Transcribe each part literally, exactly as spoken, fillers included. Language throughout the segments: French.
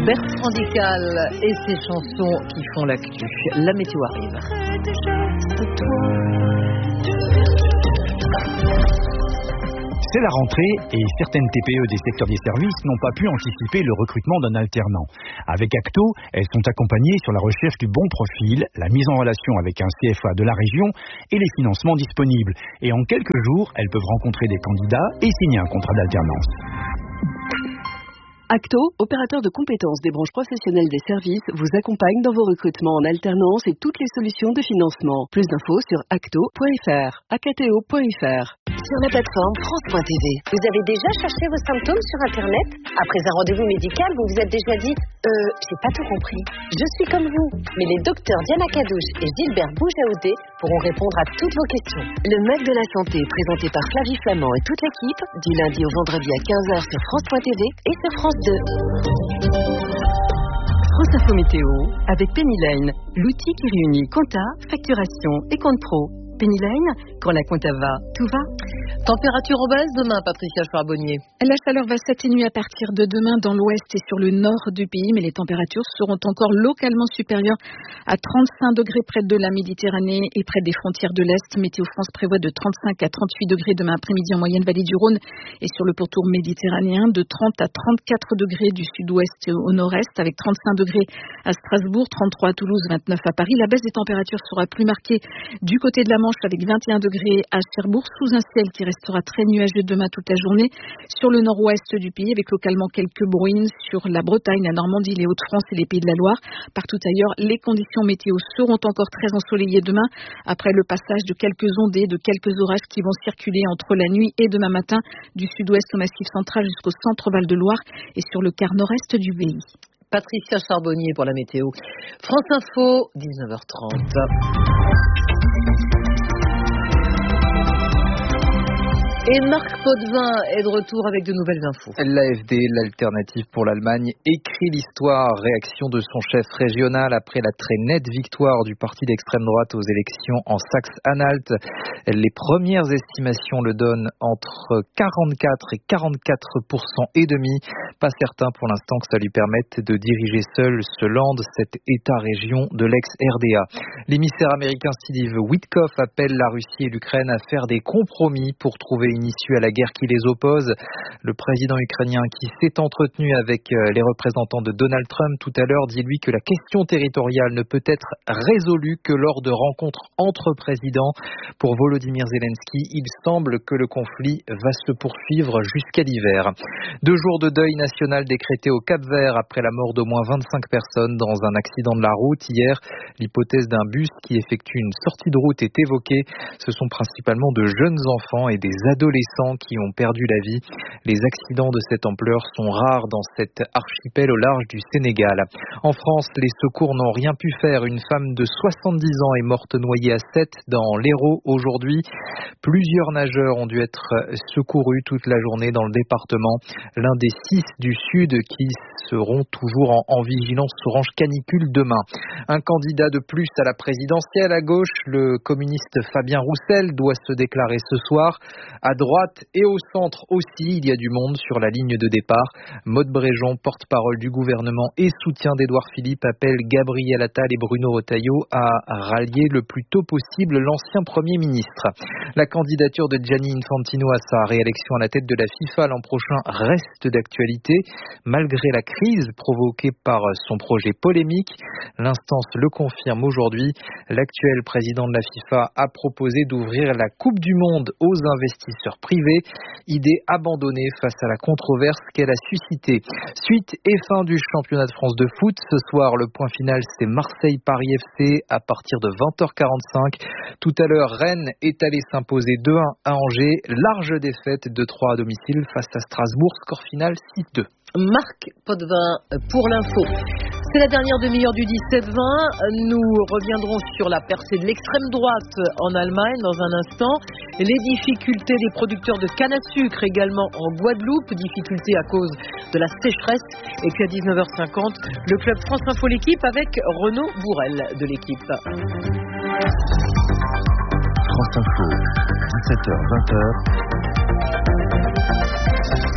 Bertrand Dical et ses chansons qui font l'actu. La météo arrive. C'est la rentrée et certaines T P E des secteurs des services n'ont pas pu anticiper le recrutement d'un alternant. Avec Acto, elles sont accompagnées sur la recherche du bon profil, la mise en relation avec un C F A de la région et les financements disponibles. Et en quelques jours, elles peuvent rencontrer des candidats et signer un contrat d'alternance. Acto, opérateur de compétences des branches professionnelles des services, vous accompagne dans vos recrutements en alternance et toutes les solutions de financement. Plus d'infos sur acto point f r, acto point f r. Sur la plateforme France point t v, vous avez déjà cherché vos symptômes sur Internet? Après un rendez-vous médical, vous vous êtes déjà dit « Euh, j'ai pas tout compris. Je suis comme vous ». Mais les docteurs Diana Cadouche et Gilbert Boujaoudé pourront répondre à toutes vos questions. Le M A C de la santé, présenté par Flavie Flamand et toute l'équipe, du lundi au vendredi à quinze heures sur France point t v et sur France deux. France Info Météo avec Penny Lane, l'outil qui réunit compta, facturation et compte pro. Penny Lane, quand la compta va, tout va. Température en baisse demain, Patricia Charbonnier. La chaleur va s'atténuer à partir de demain dans l'ouest et sur le nord du pays, mais les températures seront encore localement supérieures à trente-cinq degrés près de la Méditerranée et près des frontières de l'Est. Météo France prévoit de trente-cinq à trente-huit degrés demain après-midi en moyenne vallée du Rhône et sur le pourtour méditerranéen, de trente à trente-quatre degrés du sud-ouest au nord-est, avec trente-cinq degrés à Strasbourg, trente-trois à Toulouse, vingt-neuf à Paris. La baisse des températures sera plus marquée du côté de la Manche avec vingt et un degrés à Cherbourg, sous un ciel qui restera très nuageux demain toute la journée. Sur le nord-ouest du pays, avec localement quelques bruines sur la Bretagne, la Normandie, les Hauts-de-France et les Pays de la Loire. Partout ailleurs, les conditions météo seront encore très ensoleillées demain, après le passage de quelques ondées, de quelques orages qui vont circuler entre la nuit et demain matin, du sud-ouest au Massif central jusqu'au centre Val-de-Loire et sur le quart nord-est du pays. Patricia Charbonnier pour la météo. France Info, dix-neuf heures trente. Et Marc Potvin est de retour avec de nouvelles infos. L'A F D, l'alternative pour l'Allemagne, écrit l'histoire. Réaction de son chef régional après la très nette victoire du parti d'extrême droite aux élections en Saxe-Anhalt. Les premières estimations le donnent entre quarante-quatre et quarante-quatre pour cent et demi. Pas certain pour l'instant que ça lui permette de diriger seul ce land, cet État-région de l'ex-R D A. L'émissaire américain Steve Witkoff appelle la Russie et l'Ukraine à faire des compromis pour trouver une issue à la guerre qui les oppose. Le président ukrainien qui s'est entretenu avec les représentants de Donald Trump tout à l'heure dit lui que la question territoriale ne peut être résolue que lors de rencontres entre présidents. Pour Volodymyr Zelensky, il semble que le conflit va se poursuivre jusqu'à l'hiver. Deux jours de deuil national décrété au Cap-Vert après la mort d'au moins vingt-cinq personnes dans un accident de la route. Hier, l'hypothèse d'un bus qui effectue une sortie de route est évoquée. Ce sont principalement de jeunes enfants et des adolescents qui ont perdu la vie. Les accidents de cette ampleur sont rares dans cet archipel au large du Sénégal. En France, les secours n'ont rien pu faire. Une femme de soixante-dix ans est morte noyée à Sète dans l'Hérault aujourd'hui. Plusieurs nageurs ont dû être secourus toute la journée dans le département. L'un des six du sud qui seront toujours en, en vigilance orange canicule demain. Un candidat de plus à la présidentielle à gauche, le communiste Fabien Roussel, doit se déclarer ce soir. À droite et au centre aussi, il y a du monde sur la ligne de départ. Maude Bréjon, porte-parole du gouvernement et soutien d'Édouard Philippe, appelle Gabriel Attal et Bruno Retailleau à rallier le plus tôt possible l'ancien Premier ministre. La candidature de Gianni Infantino à sa réélection à la tête de la FIFA l'an prochain reste d'actualité, malgré la crise provoquée par son projet polémique. L'instance le confirme aujourd'hui. L'actuel président de la FIFA a proposé d'ouvrir la Coupe du Monde aux investisseurs privés, idée abandonnée face à la controverse qu'elle a suscitée. Suite et fin du championnat de France de foot. Ce soir, le point final, c'est Marseille-Paris F C à partir de vingt heures quarante-cinq. Tout à l'heure, Rennes est allé s'imposer deux un à Angers. Large défaite deux trois à domicile face à Strasbourg. Score final six deux. Marc Potvin pour l'info. C'est la dernière demi-heure du dix-sept vingt. Nous reviendrons sur la percée de l'extrême droite en Allemagne dans un instant. Les difficultés des producteurs de canne à sucre également en Guadeloupe. Difficultés à cause de la sécheresse. Et puis à dix-neuf heures cinquante, le club France Info l'équipe avec Renaud Bourrel de l'équipe. France Info, dix-sept heures vingt.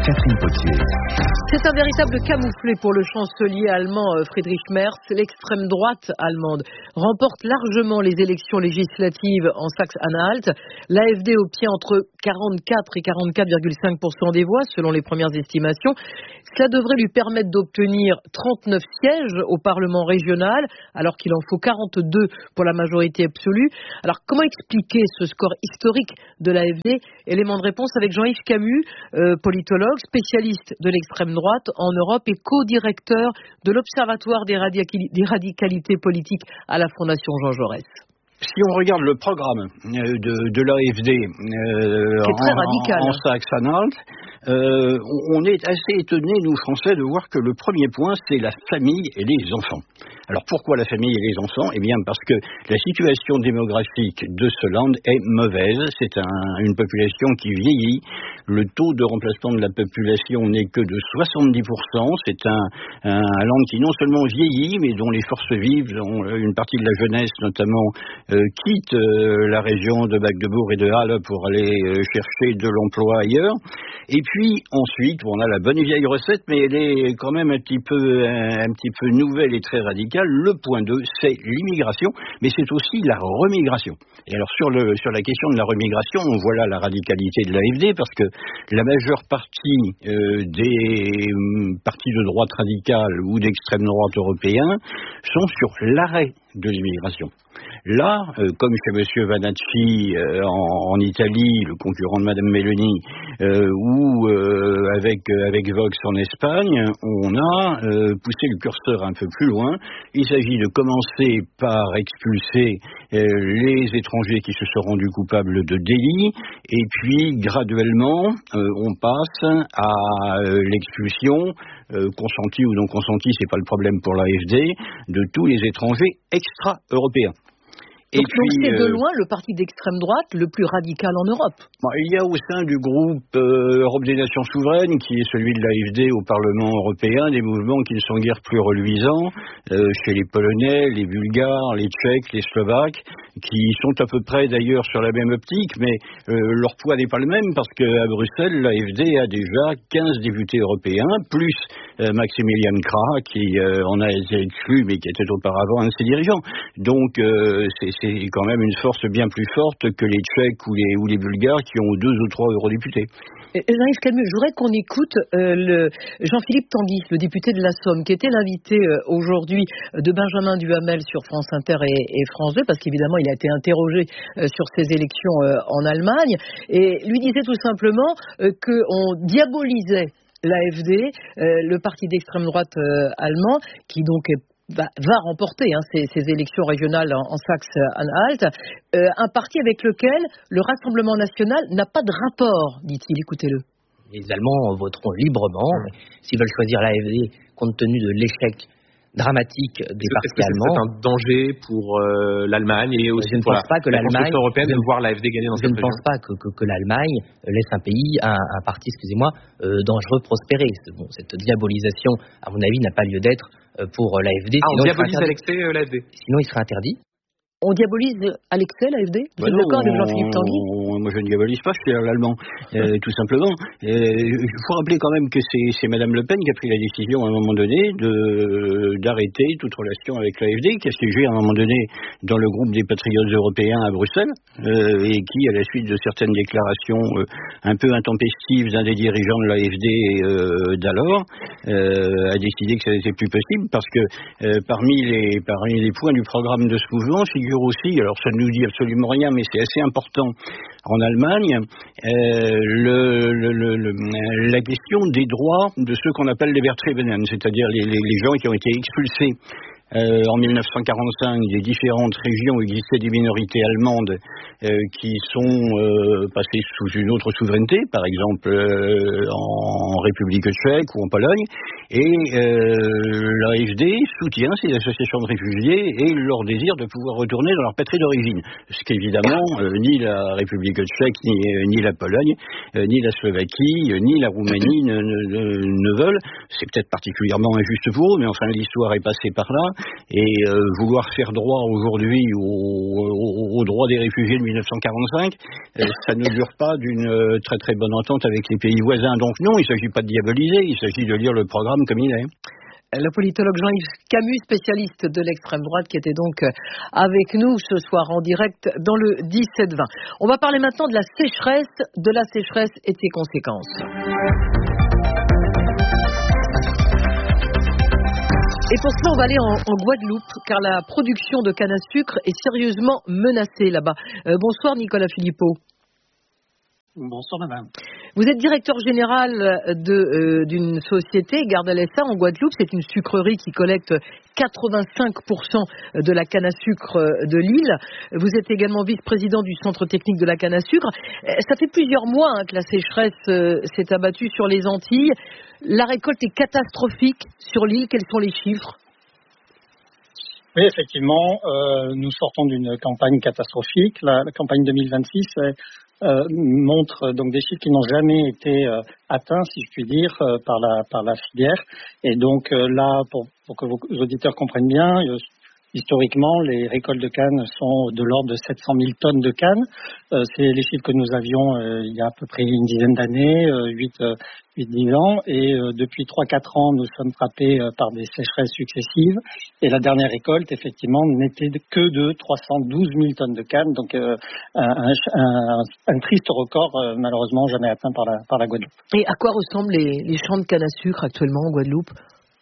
Catherine Potier. C'est un véritable camouflet pour le chancelier allemand Friedrich Merz. L'extrême droite allemande remporte largement les élections législatives en Saxe-Anhalt. L'A F D obtient entre quarante-quatre et quarante-quatre virgule cinq pour cent des voix selon les premières estimations. Cela devrait lui permettre d'obtenir trente-neuf sièges au Parlement régional, alors qu'il en faut quarante-deux pour la majorité absolue. Alors comment expliquer ce score historique de l'A F D? Élément de réponse avec Jean-Yves Camus, euh, politologue, spécialiste de l'extrême droite en Europe et co-directeur de l'Observatoire des, radicali- des radicalités politiques à la Fondation Jean Jaurès. Si on regarde le programme de, de l'A F D euh, qui est très radical, en, en Saxe-Anhalt, euh, on est assez étonnés, nous Français, de voir que le premier point, c'est la famille et les enfants. Alors pourquoi la famille et les enfants? Eh bien parce que la situation démographique de ce land est mauvaise. C'est un, une population qui vieillit. Le taux de remplacement de la population n'est que de soixante-dix pour cent. C'est un, un, un land qui non seulement vieillit, mais dont les forces vives, dont une partie de la jeunesse notamment, euh, quitte euh, la région de Magdebourg et de Halle pour aller euh, chercher de l'emploi ailleurs. Et puis ensuite, on a la bonne et vieille recette, mais elle est quand même un petit peu, un, un petit peu nouvelle et très radicale. Le point deux, c'est l'immigration, mais c'est aussi la remigration. Et alors sur, le, sur la question de la remigration, on voit là la radicalité de l'A F D, parce que la majeure partie euh, des euh, partis de droite radicale ou d'extrême droite européens sont sur l'arrêt de l'immigration. Là, euh, comme chez M. Vanacci euh, en, en Italie, le concurrent de Mme Meloni, euh, ou euh, avec, euh, avec Vox en Espagne, on a euh, poussé le curseur un peu plus loin. Il s'agit de commencer par expulser euh, les étrangers qui se sont rendus coupables de délits, et puis graduellement, euh, on passe à euh, l'expulsion, euh, consentie ou non consentie, c'est pas le problème pour l'A F D, de tous les étrangers extra-européens. Et donc, puis, c'est de loin le parti d'extrême droite le plus radical en Europe. Il y a au sein du groupe euh, Europe des Nations Souveraines, qui est celui de l'A F D au Parlement européen, des mouvements qui ne sont guère plus reluisants, euh, chez les Polonais, les Bulgares, les Tchèques, les Slovaques, qui sont à peu près d'ailleurs sur la même optique, mais euh, leur poids n'est pas le même, parce qu'à Bruxelles, l'A F D a déjà quinze députés européens, plus euh, Maximilian Krah, qui euh, en a été exclu, mais qui était auparavant un de ses dirigeants. Donc, euh, c'est c'est quand même une force bien plus forte que les Tchèques ou les, ou les Bulgares qui ont deux ou trois eurodéputés. Jean-Yves Camus, je voudrais qu'on écoute euh, le Jean-Philippe Tanguy, le député de la Somme, qui était l'invité euh, aujourd'hui de Benjamin Duhamel sur France Inter et, et France deux, parce qu'évidemment il a été interrogé euh, sur ces élections euh, en Allemagne, et lui disait tout simplement euh, qu'on diabolisait l'A F D, euh, le parti d'extrême droite euh, allemand, qui donc est Va, va remporter hein, ces, ces élections régionales en, en Saxe-Anhalt, euh, un parti avec lequel le Rassemblement national n'a pas de rapport, dit-il. Écoutez-le. Les Allemands voteront librement, mais s'ils veulent choisir l'A F D compte tenu de l'échec dramatique des partis allemands. C'est un danger pour euh, l'Allemagne et aussi pour la, pas que la construction européenne de voir l'A F D gagner dans cette région. Je ne pense pas que, que, que l'Allemagne laisse un pays, un, un parti, excusez-moi, euh, dangereux prospérer. Bon, cette diabolisation, à mon avis, n'a pas lieu d'être pour l'A F D. Ah, on diabolise à l'excès euh, l'A F D. Sinon, il serait interdit. On diabolise à l'excès l'A F D? Vous êtes d'accord avec Jean-Philippe Tanguy? Moi, je ne diabolise pas, je suis l'allemand, euh, tout simplement. Il faut rappeler quand même que c'est, c'est Mme Le Pen qui a pris la décision à un moment donné de, d'arrêter toute relation avec l'A F D, qui a siégé à un moment donné dans le groupe des patriotes européens à Bruxelles, euh, et qui, à la suite de certaines déclarations euh, un peu intempestives d'un des dirigeants de l'A F D euh, d'alors, euh, a décidé que ça n'était plus possible, parce que euh, parmi, les, parmi les points du programme de ce mouvement, aussi, alors ça ne nous dit absolument rien, mais c'est assez important en Allemagne, euh, le, le, le, le, la question des droits de ceux qu'on appelle les Vertriebenen, c'est-à-dire les, les, les gens qui ont été expulsés Euh, en mille neuf cent quarante-cinq, des différentes régions où existaient des minorités allemandes euh, qui sont euh, passées sous une autre souveraineté, par exemple euh, en République tchèque ou en Pologne, et euh, l'A F D soutient ces associations de réfugiés et leur désir de pouvoir retourner dans leur patrie d'origine. Ce qu'évidemment, euh, ni la République tchèque, ni, euh, ni la Pologne, euh, ni la Slovaquie, euh, ni la Roumanie ne, ne, ne veulent. C'est peut-être particulièrement injuste pour eux, mais enfin l'histoire est passée par là. Et euh, vouloir faire droit aujourd'hui aux au, au droits des réfugiés de mille neuf cent quarante-cinq, euh, ça ne dure pas d'une euh, très très bonne entente avec les pays voisins. Donc non, il ne s'agit pas de diaboliser, il s'agit de lire le programme comme il est. Le politologue Jean-Yves Camus, spécialiste de l'extrême droite, qui était donc avec nous ce soir en direct dans le dix-sept vingt. On va parler maintenant de la sécheresse, de la sécheresse et de ses conséquences. Et pour cela, on va aller en, en Guadeloupe, car la production de canne à sucre est sérieusement menacée là-bas. Euh, bonsoir Nicolas Philippot. Bonsoir madame. Vous êtes directeur général de, euh, d'une société, Gardalessa, en Guadeloupe. C'est une sucrerie qui collecte quatre-vingt-cinq pour cent de la canne à sucre de l'île. Vous êtes également vice-président du centre technique de la canne à sucre. Ça fait plusieurs mois hein, que la sécheresse euh, s'est abattue sur les Antilles. La récolte est catastrophique sur l'île. Quels sont les chiffres ? Oui, effectivement, euh, nous sortons d'une campagne catastrophique. La, la campagne deux mille vingt-six est Euh, montre donc des chiffres qui n'ont jamais été euh, atteints, si je puis dire, euh, par la par la filière. Et donc euh, là, pour, pour que vos auditeurs comprennent bien, euh, historiquement, les récoltes de canne sont de l'ordre de sept cent mille tonnes de canne. Euh, c'est les chiffres que nous avions euh, il y a à peu près une dizaine d'années, euh, huit dix ans. Et euh, depuis trois quatre ans, nous sommes frappés euh, par des sécheresses successives. Et la dernière récolte, effectivement, n'était que de trois cent douze mille tonnes de canne. Donc euh, un, un, un triste record, euh, malheureusement, jamais atteint par la, par la Guadeloupe. Et à quoi ressemblent les, les champs de canne à sucre actuellement en Guadeloupe ?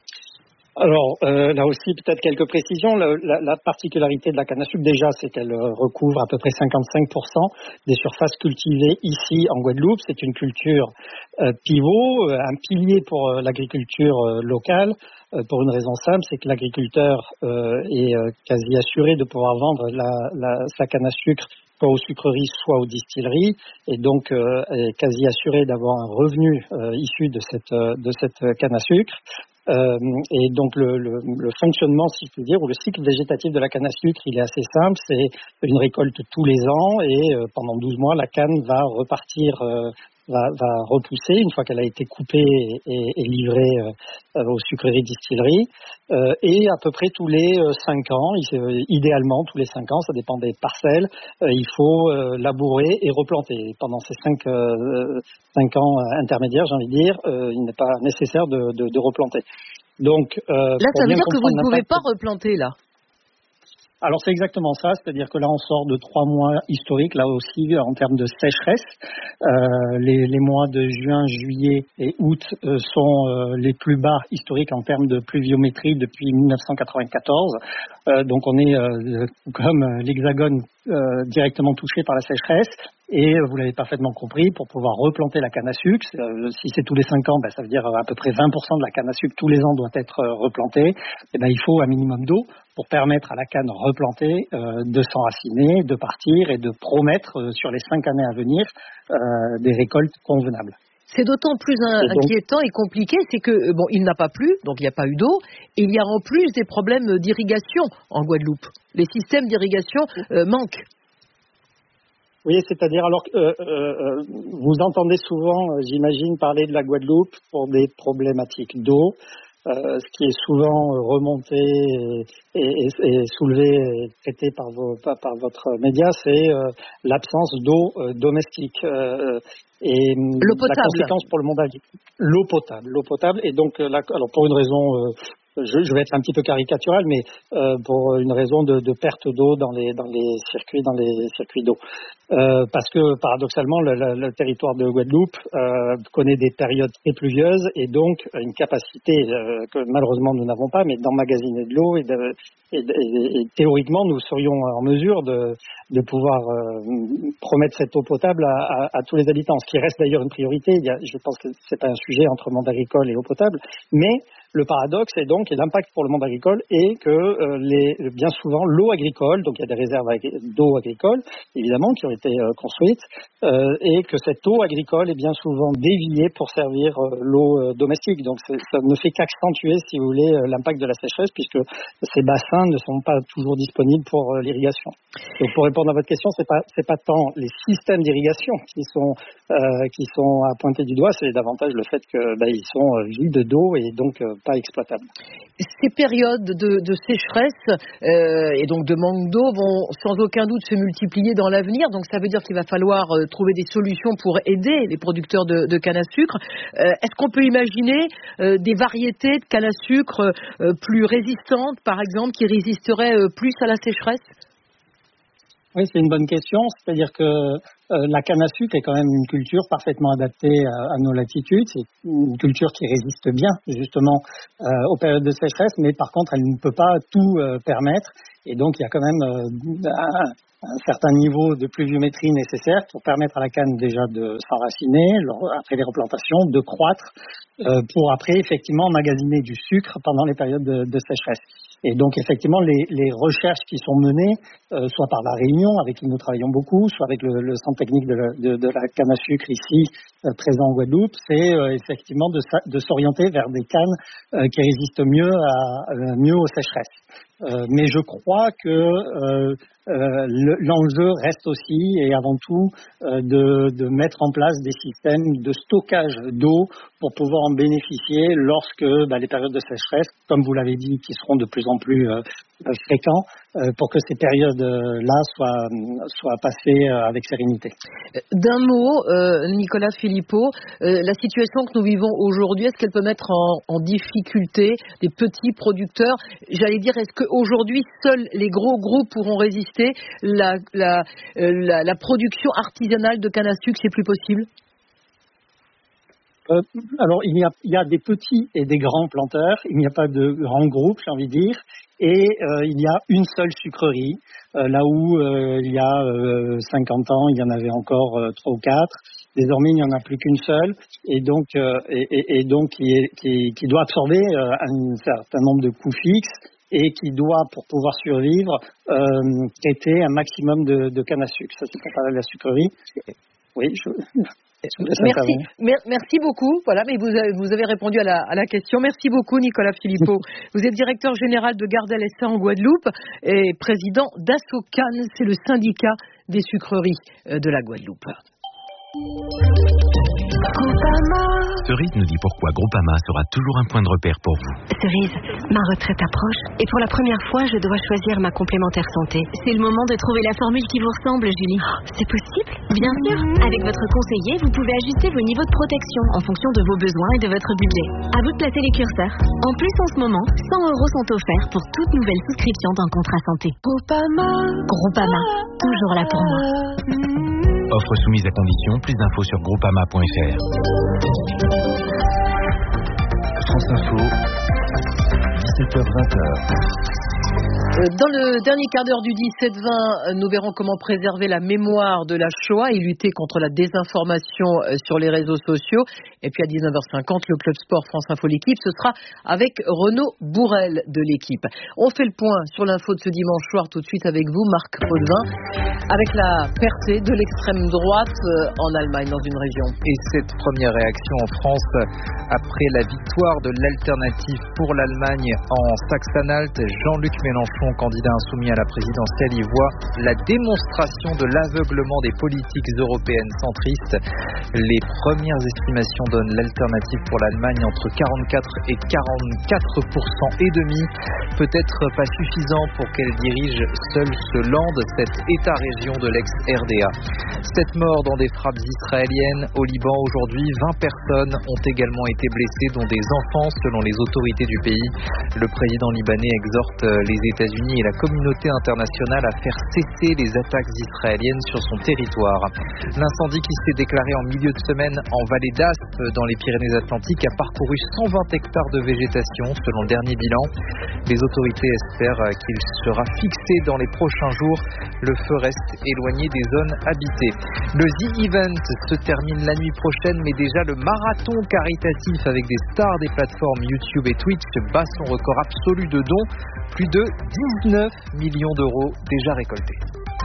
Alors, euh, là aussi, peut-être quelques précisions. La, la, la particularité de la canne à sucre, déjà, c'est qu'elle recouvre à peu près cinquante-cinq pour cent des surfaces cultivées ici en Guadeloupe. C'est une culture euh, pivot, un pilier pour euh, l'agriculture euh, locale, euh, pour une raison simple, c'est que l'agriculteur euh, est euh, quasi assuré de pouvoir vendre la, la, sa canne à sucre soit aux sucreries, soit aux distilleries, et donc euh, est quasi assuré d'avoir un revenu euh, issu de cette, euh, de cette canne à sucre. Euh, et donc le, le, le fonctionnement, si je puis dire, ou le cycle végétatif de la canne à sucre, il est assez simple. C'est une récolte tous les ans et euh, pendant douze mois, la canne va repartir, euh, va, va repousser une fois qu'elle a été coupée et, et, et livrée euh, aux sucreries distilleries. Euh, et à peu près tous les euh, cinq ans, euh, idéalement tous les cinq ans, ça dépend des parcelles, euh, il faut euh, labourer et replanter. Et pendant ces cinq euh, cinq ans intermédiaires, j'ai envie de dire, euh, il n'est pas nécessaire de, de, de replanter. Donc, euh, là, ça veut dire que vous ne pouvez pas replanter, là. Alors c'est exactement ça, c'est-à-dire que là on sort de trois mois historiques, là aussi en termes de sécheresse. Euh, les, les mois de juin, juillet et août euh, sont euh, les plus bas historiques en termes de pluviométrie depuis mille neuf cent quatre-vingt-quatorze. Euh, donc on est euh, comme l'Hexagone euh, directement touché par la sécheresse. Et vous l'avez parfaitement compris, pour pouvoir replanter la canne à sucre, euh, si c'est tous les cinq ans, ben, ça veut dire à peu près vingt pour cent de la canne à sucre tous les ans doit être euh, replantée. Et ben, il faut un minimum d'eau pour permettre à la canne replantée euh, de s'enraciner, de partir et de promettre euh, sur les cinq années à venir euh, des récoltes convenables. C'est d'autant plus un, et donc, inquiétant et compliqué, c'est que bon, il n'a pas plu, donc il n'y a pas eu d'eau, et il y a en plus des problèmes d'irrigation en Guadeloupe. Les systèmes d'irrigation euh, manquent. Oui, c'est-à-dire, alors, euh, euh, vous entendez souvent, euh, j'imagine, parler de la Guadeloupe pour des problématiques d'eau. Euh, ce qui est souvent remonté et, et, et soulevé et traité par, vos, par, par votre média, c'est euh, l'absence d'eau euh, domestique. Euh, et l'eau potable. La conséquence pour le monde agricole. L'eau potable. L'eau potable. Et donc, là, alors pour une raison... Euh, Je, je vais être un petit peu caricatural, mais euh, pour une raison de, de perte d'eau dans les dans les circuits dans les circuits d'eau, euh, parce que paradoxalement le, le, le territoire de Guadeloupe euh, connaît des périodes très pluvieuses et donc une capacité euh, que malheureusement nous n'avons pas, mais d'emmagasiner de l'eau et, de, et, et, et théoriquement nous serions en mesure de de pouvoir euh, promettre cette eau potable à, à, à tous les habitants, ce qui reste d'ailleurs une priorité. Il y a, je pense que c'est pas un sujet entre monde agricole et eau potable, mais Le paradoxe est donc, et l'impact pour le monde agricole est que euh, les, bien souvent l'eau agricole, donc il y a des réserves d'eau agricole, évidemment, qui ont été euh, construites, euh, et que cette eau agricole est bien souvent déviée pour servir euh, l'eau euh, domestique. Donc ça ne fait qu'accentuer, si vous voulez, euh, l'impact de la sécheresse, puisque ces bassins ne sont pas toujours disponibles pour euh, l'irrigation. Donc pour répondre à votre question, c'est pas c'est pas tant les systèmes d'irrigation qui sont euh, qui sont à pointer du doigt, c'est davantage le fait que bah, ils sont euh, vides d'eau et donc euh, pas exploitables. Ces périodes de, de sécheresse euh, et donc de manque d'eau vont sans aucun doute se multiplier dans l'avenir. Donc ça veut dire qu'il va falloir euh, trouver des solutions pour aider les producteurs de, de canne à sucre. Euh, est-ce qu'on peut imaginer euh, des variétés de canne à sucre euh, plus résistantes, par exemple, qui résisteraient euh, plus à la sécheresse ? Oui, c'est une bonne question. C'est-à-dire que euh, la canne à sucre est quand même une culture parfaitement adaptée à, à nos latitudes. C'est une culture qui résiste bien, justement, euh, aux périodes de sécheresse, mais par contre, elle ne peut pas tout euh, permettre. Et donc, il y a quand même euh, un, un certain niveau de pluviométrie nécessaire pour permettre à la canne déjà de s'enraciner, après les replantations, de croître, euh, pour après, effectivement, emmagasiner du sucre pendant les périodes de, de sécheresse. Et donc, effectivement, les, les recherches qui sont menées, euh, soit par la Réunion, avec qui nous travaillons beaucoup, soit avec le, le centre technique de la, de, de la canne à sucre ici, euh, présent en Guadeloupe, c'est euh, effectivement de, de s'orienter vers des cannes euh, qui résistent mieux, à, euh, mieux aux sécheresses. Euh, mais je crois que euh, euh, le, l'enjeu reste aussi et avant tout euh, de, de mettre en place des systèmes de stockage d'eau pour pouvoir en bénéficier lorsque bah, les périodes de sécheresse, comme vous l'avez dit, qui seront de plus en plus euh, fréquents, euh, pour que ces périodes-là soient, soient passées euh, avec sérénité. D'un mot, euh, Nicolas Philippot, euh, la situation que nous vivons aujourd'hui, est-ce qu'elle peut mettre en, en difficulté des petits producteurs ? J'allais dire, est-ce qu'aujourd'hui, seuls les gros groupes pourront résister ? La, la, euh, la, la production artisanale de canne à sucre, c'est plus possible ? Euh, alors, il y, a, il y a des petits et des grands planteurs. Il n'y a pas de grands groupes, j'ai envie de dire. Et euh, il y a une seule sucrerie. Euh, là où euh, il y a euh, cinquante ans, il y en avait encore euh, trois ou quatre. Désormais, il n'y en a plus qu'une seule. Et donc, euh, et, et, et donc qui, est, qui, qui doit absorber euh, un certain nombre de coûts fixes et qui doit, pour pouvoir survivre, euh, traiter un maximum de, de canne à sucre. Ça, c'est pour parler de la sucrerie. Oui, je... Merci, merci beaucoup. Voilà, mais vous avez, vous avez répondu à la, à la question. Merci beaucoup, Nicolas Philippot. Vous êtes directeur général de Gardel S A en Guadeloupe et président d'Assocan, c'est le syndicat des sucreries de la Guadeloupe. Cerise nous dit pourquoi Groupama sera toujours un point de repère pour vous. Cerise, ma retraite approche et pour la première fois, je dois choisir ma complémentaire santé. C'est le moment de trouver la formule qui vous ressemble, Julie. Oh, c'est possible ? Bien sûr. Avec votre conseiller, vous pouvez ajuster vos niveaux de protection en fonction de vos besoins et de votre budget. À vous de placer les curseurs. En plus, en ce moment, cent euros sont offerts pour toute nouvelle souscription d'un contrat santé. Groupama. Groupama, toujours là pour moi. Offre soumise à condition, plus d'infos sur groupama point f r. France Info, dix-sept heures vingt. Dans le dernier quart d'heure du dix-sept vingt, nous verrons comment préserver la mémoire de la Shoah et lutter contre la désinformation sur les réseaux sociaux. Et puis à dix-neuf heures cinquante, le Club Sport France Info l'équipe, ce sera avec Renaud Bourrel de l'équipe. On fait le point sur l'info de ce dimanche soir tout de suite avec vous, Marc Potvin, avec la percée de l'extrême droite en Allemagne, dans une région. Et cette première réaction en France après la victoire de l'alternative pour l'Allemagne en Saxe-Anhalt, Jean-Luc Mélenchon, candidat insoumis à la présidentielle, y voit la démonstration de l'aveuglement des politiques européennes centristes. Les premières estimations donnent l'alternative pour l'Allemagne entre quarante-quatre et quarante-quatre pour cent et demi. Peut-être pas suffisant pour qu'elle dirige seule ce land, cet État-région de l'ex-R D A. Sept morts dans des frappes israéliennes au Liban aujourd'hui. vingt personnes ont également été blessées, dont des enfants, selon les autorités du pays. Le président libanais exhorte les États-Unis et la communauté internationale à faire cesser les attaques israéliennes sur son territoire. L'incendie qui s'est déclaré en milieu de semaine en vallée d'Aspe dans les Pyrénées-Atlantiques a parcouru cent vingt hectares de végétation selon le dernier bilan. Les autorités espèrent qu'il sera fixé dans les prochains jours. Le feu reste éloigné des zones habitées. Le The Event se termine la nuit prochaine, mais déjà le marathon caritatif avec des stars des plateformes YouTube et Twitch bat son record absolu de dons, plus de dix-neuf millions d'euros déjà récoltés.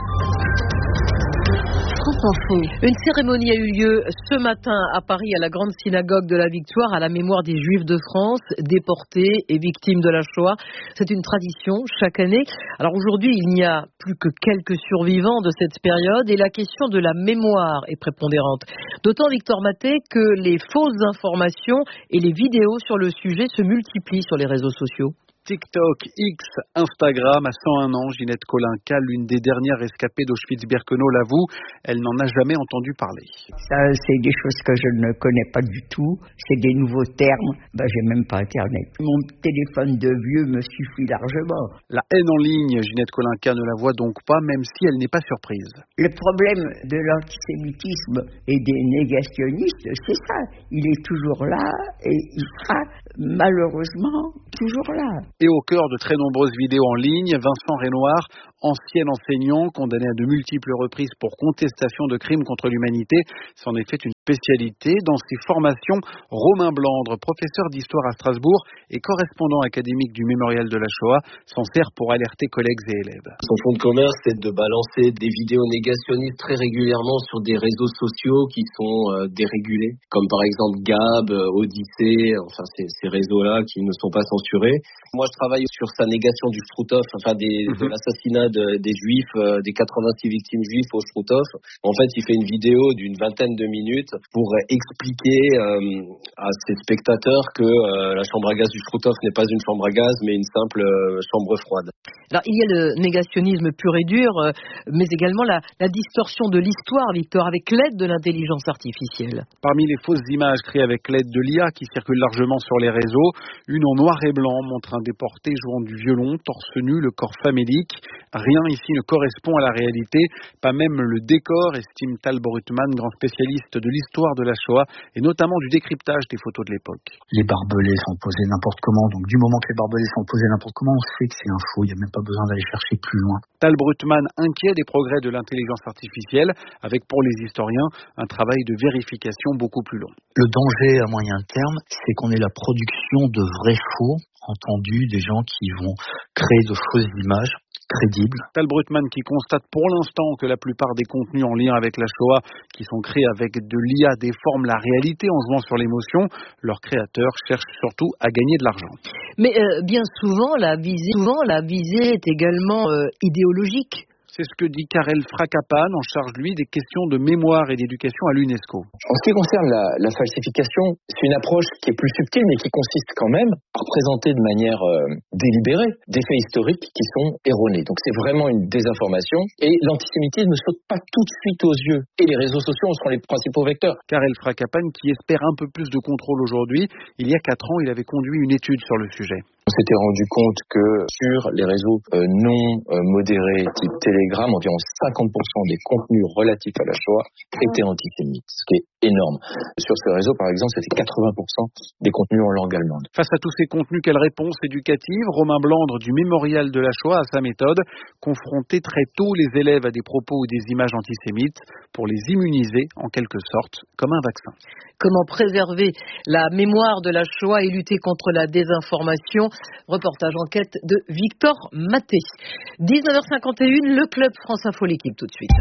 Une cérémonie a eu lieu ce matin à Paris à la grande synagogue de la Victoire à la mémoire des Juifs de France déportés et victimes de la Shoah. C'est une tradition chaque année. Alors aujourd'hui, il n'y a plus que quelques survivants de cette période et la question de la mémoire est prépondérante. D'autant, Victor Maté, que les fausses informations et les vidéos sur le sujet se multiplient sur les réseaux sociaux. TikTok, X, Instagram, à cent un ans, Ginette Kolinka, l'une des dernières rescapées d'Auschwitz-Birkenau, l'avoue, elle n'en a jamais entendu parler. Ça, c'est des choses que je ne connais pas du tout, c'est des nouveaux termes, ben, j'ai même pas Internet. Mon téléphone de vieux me suffit largement. La haine en ligne, Ginette Kolinka ne la voit donc pas, même si elle n'est pas surprise. Le problème de l'antisémitisme et des négationnistes, c'est ça, il est toujours là et il sera malheureusement toujours là. Et au cœur de très nombreuses vidéos en ligne, Vincent Renoir, ancien enseignant, condamné à de multiples reprises pour contestation de crimes contre l'humanité, s'en est fait une spécialité. Dans ses formations, Romain Blandre, professeur d'histoire à Strasbourg et correspondant académique du Mémorial de la Shoah, s'en sert pour alerter collègues et élèves. Son fonds de commerce, c'est de balancer des vidéos négationnistes très régulièrement sur des réseaux sociaux qui sont euh, dérégulés, comme par exemple Gab, Odyssée, enfin ces, ces réseaux-là qui ne sont pas censurés. Moi, je travaille sur sa négation du Struthof, enfin des, mm-hmm. de l'assassinat de, des Juifs, euh, des quatre-vingt-six victimes juives au Struthof. En fait, il fait une vidéo d'une vingtaine de minutes pour expliquer euh, à ses spectateurs que euh, la chambre à gaz du Struthof n'est pas une chambre à gaz, mais une simple euh, chambre froide. Alors, il y a le négationnisme pur et dur, euh, mais également la, la distorsion de l'histoire, Victor, avec l'aide de l'intelligence artificielle. Parmi les fausses images créées avec l'aide de l'I A qui circulent largement sur les réseaux, une en noir et blanc montre un déporté jouant du violon, torse nu, le corps famélique. Rien ici ne correspond à la réalité, pas même le décor, estime Tal Brutman, grand spécialiste de l'histoire de la Shoah et notamment du décryptage des photos de l'époque. Les barbelés sont posés n'importe comment, donc du moment que les barbelés sont posés n'importe comment, on sait que c'est un faux, il n'y a même pas besoin d'aller chercher plus loin. Tal Brutman inquiet des progrès de l'intelligence artificielle, avec pour les historiens un travail de vérification beaucoup plus long. Le danger à moyen terme, c'est qu'on ait la production de vrais faux, entendus, des gens qui vont créer de fausses images crédibles. Tal Brutman qui constate pour l'instant que la plupart des contenus en lien avec la Shoah qui sont créés avec de l'I A déforment la réalité en jouant sur l'émotion. Leurs créateurs cherchent surtout à gagner de l'argent. Mais euh, bien souvent la visée, souvent, la visée est également euh, idéologique. C'est ce que dit Karel Frakapan, en charge, lui, des questions de mémoire et d'éducation à l'UNESCO. En ce qui concerne la, la falsification, c'est une approche qui est plus subtile, mais qui consiste quand même à représenter de manière euh, délibérée des faits historiques qui sont erronés. Donc c'est vraiment une désinformation. Et l'antisémitisme ne saute pas tout de suite aux yeux. Et les réseaux sociaux en seront les principaux vecteurs. Karel Frakapan, qui espère un peu plus de contrôle aujourd'hui, il y a quatre ans, il avait conduit une étude sur le sujet. On s'était rendu compte que sur les réseaux euh, non euh, modérés type Telegram, environ cinquante pour cent des contenus relatifs à la Shoah étaient antisémites, ce qui est énorme. Sur ce réseau, par exemple, c'était quatre-vingts pour cent des contenus en langue allemande. Face à tous ces contenus, quelle réponse éducative? Romain Blandre du Mémorial de la Shoah a sa méthode, confronter très tôt les élèves à des propos ou des images antisémites pour les immuniser en quelque sorte comme un vaccin. Comment préserver la mémoire de la Shoah et lutter contre la désinformation? Reportage enquête de Victor Maté. dix-neuf heures cinquante et un, le Club France Info, l'équipe tout de suite.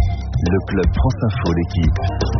Le Club France Info, l'équipe.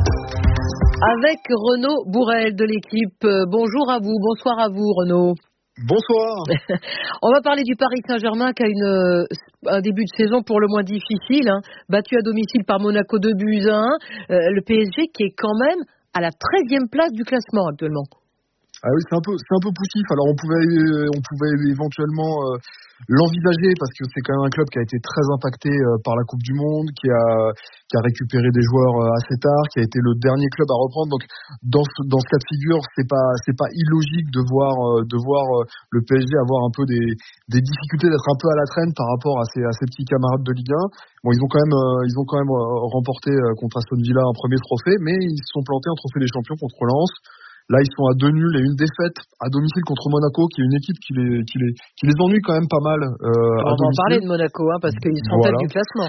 Avec Renaud Bourrel de l'équipe. Bonjour à vous, bonsoir à vous Renaud. Bonsoir. On va parler du Paris Saint-Germain qui a une, un début de saison pour le moins difficile, hein, battu à domicile par Monaco deux buts à un. Euh, le P S G qui est quand même à la treizième place du classement actuellement. Ah oui, c'est un peu, c'est un peu poussif. Alors on pouvait, on pouvait éventuellement euh, l'envisager parce que c'est quand même un club qui a été très impacté euh, par la Coupe du Monde, qui a, qui a récupéré des joueurs euh, assez tard, qui a été le dernier club à reprendre. Donc dans ce, dans ce cas de figure, c'est pas, c'est pas illogique de voir, euh, de voir euh, le P S G avoir un peu des, des difficultés, d'être un peu à la traîne par rapport à ses, à ses petits camarades de Ligue un. Bon, ils ont quand même, euh, ils ont quand même euh, remporté euh, contre Aston Villa un premier trophée, mais ils se sont plantés en trophée des champions contre Lens. Là, ils sont à deux nuls et une défaite à domicile contre Monaco, qui est une équipe qui les, qui les, qui les ennuie quand même pas mal. Euh, On à va en domicile. parler de Monaco, hein, parce qu'ils sont Voilà. en tête du classement.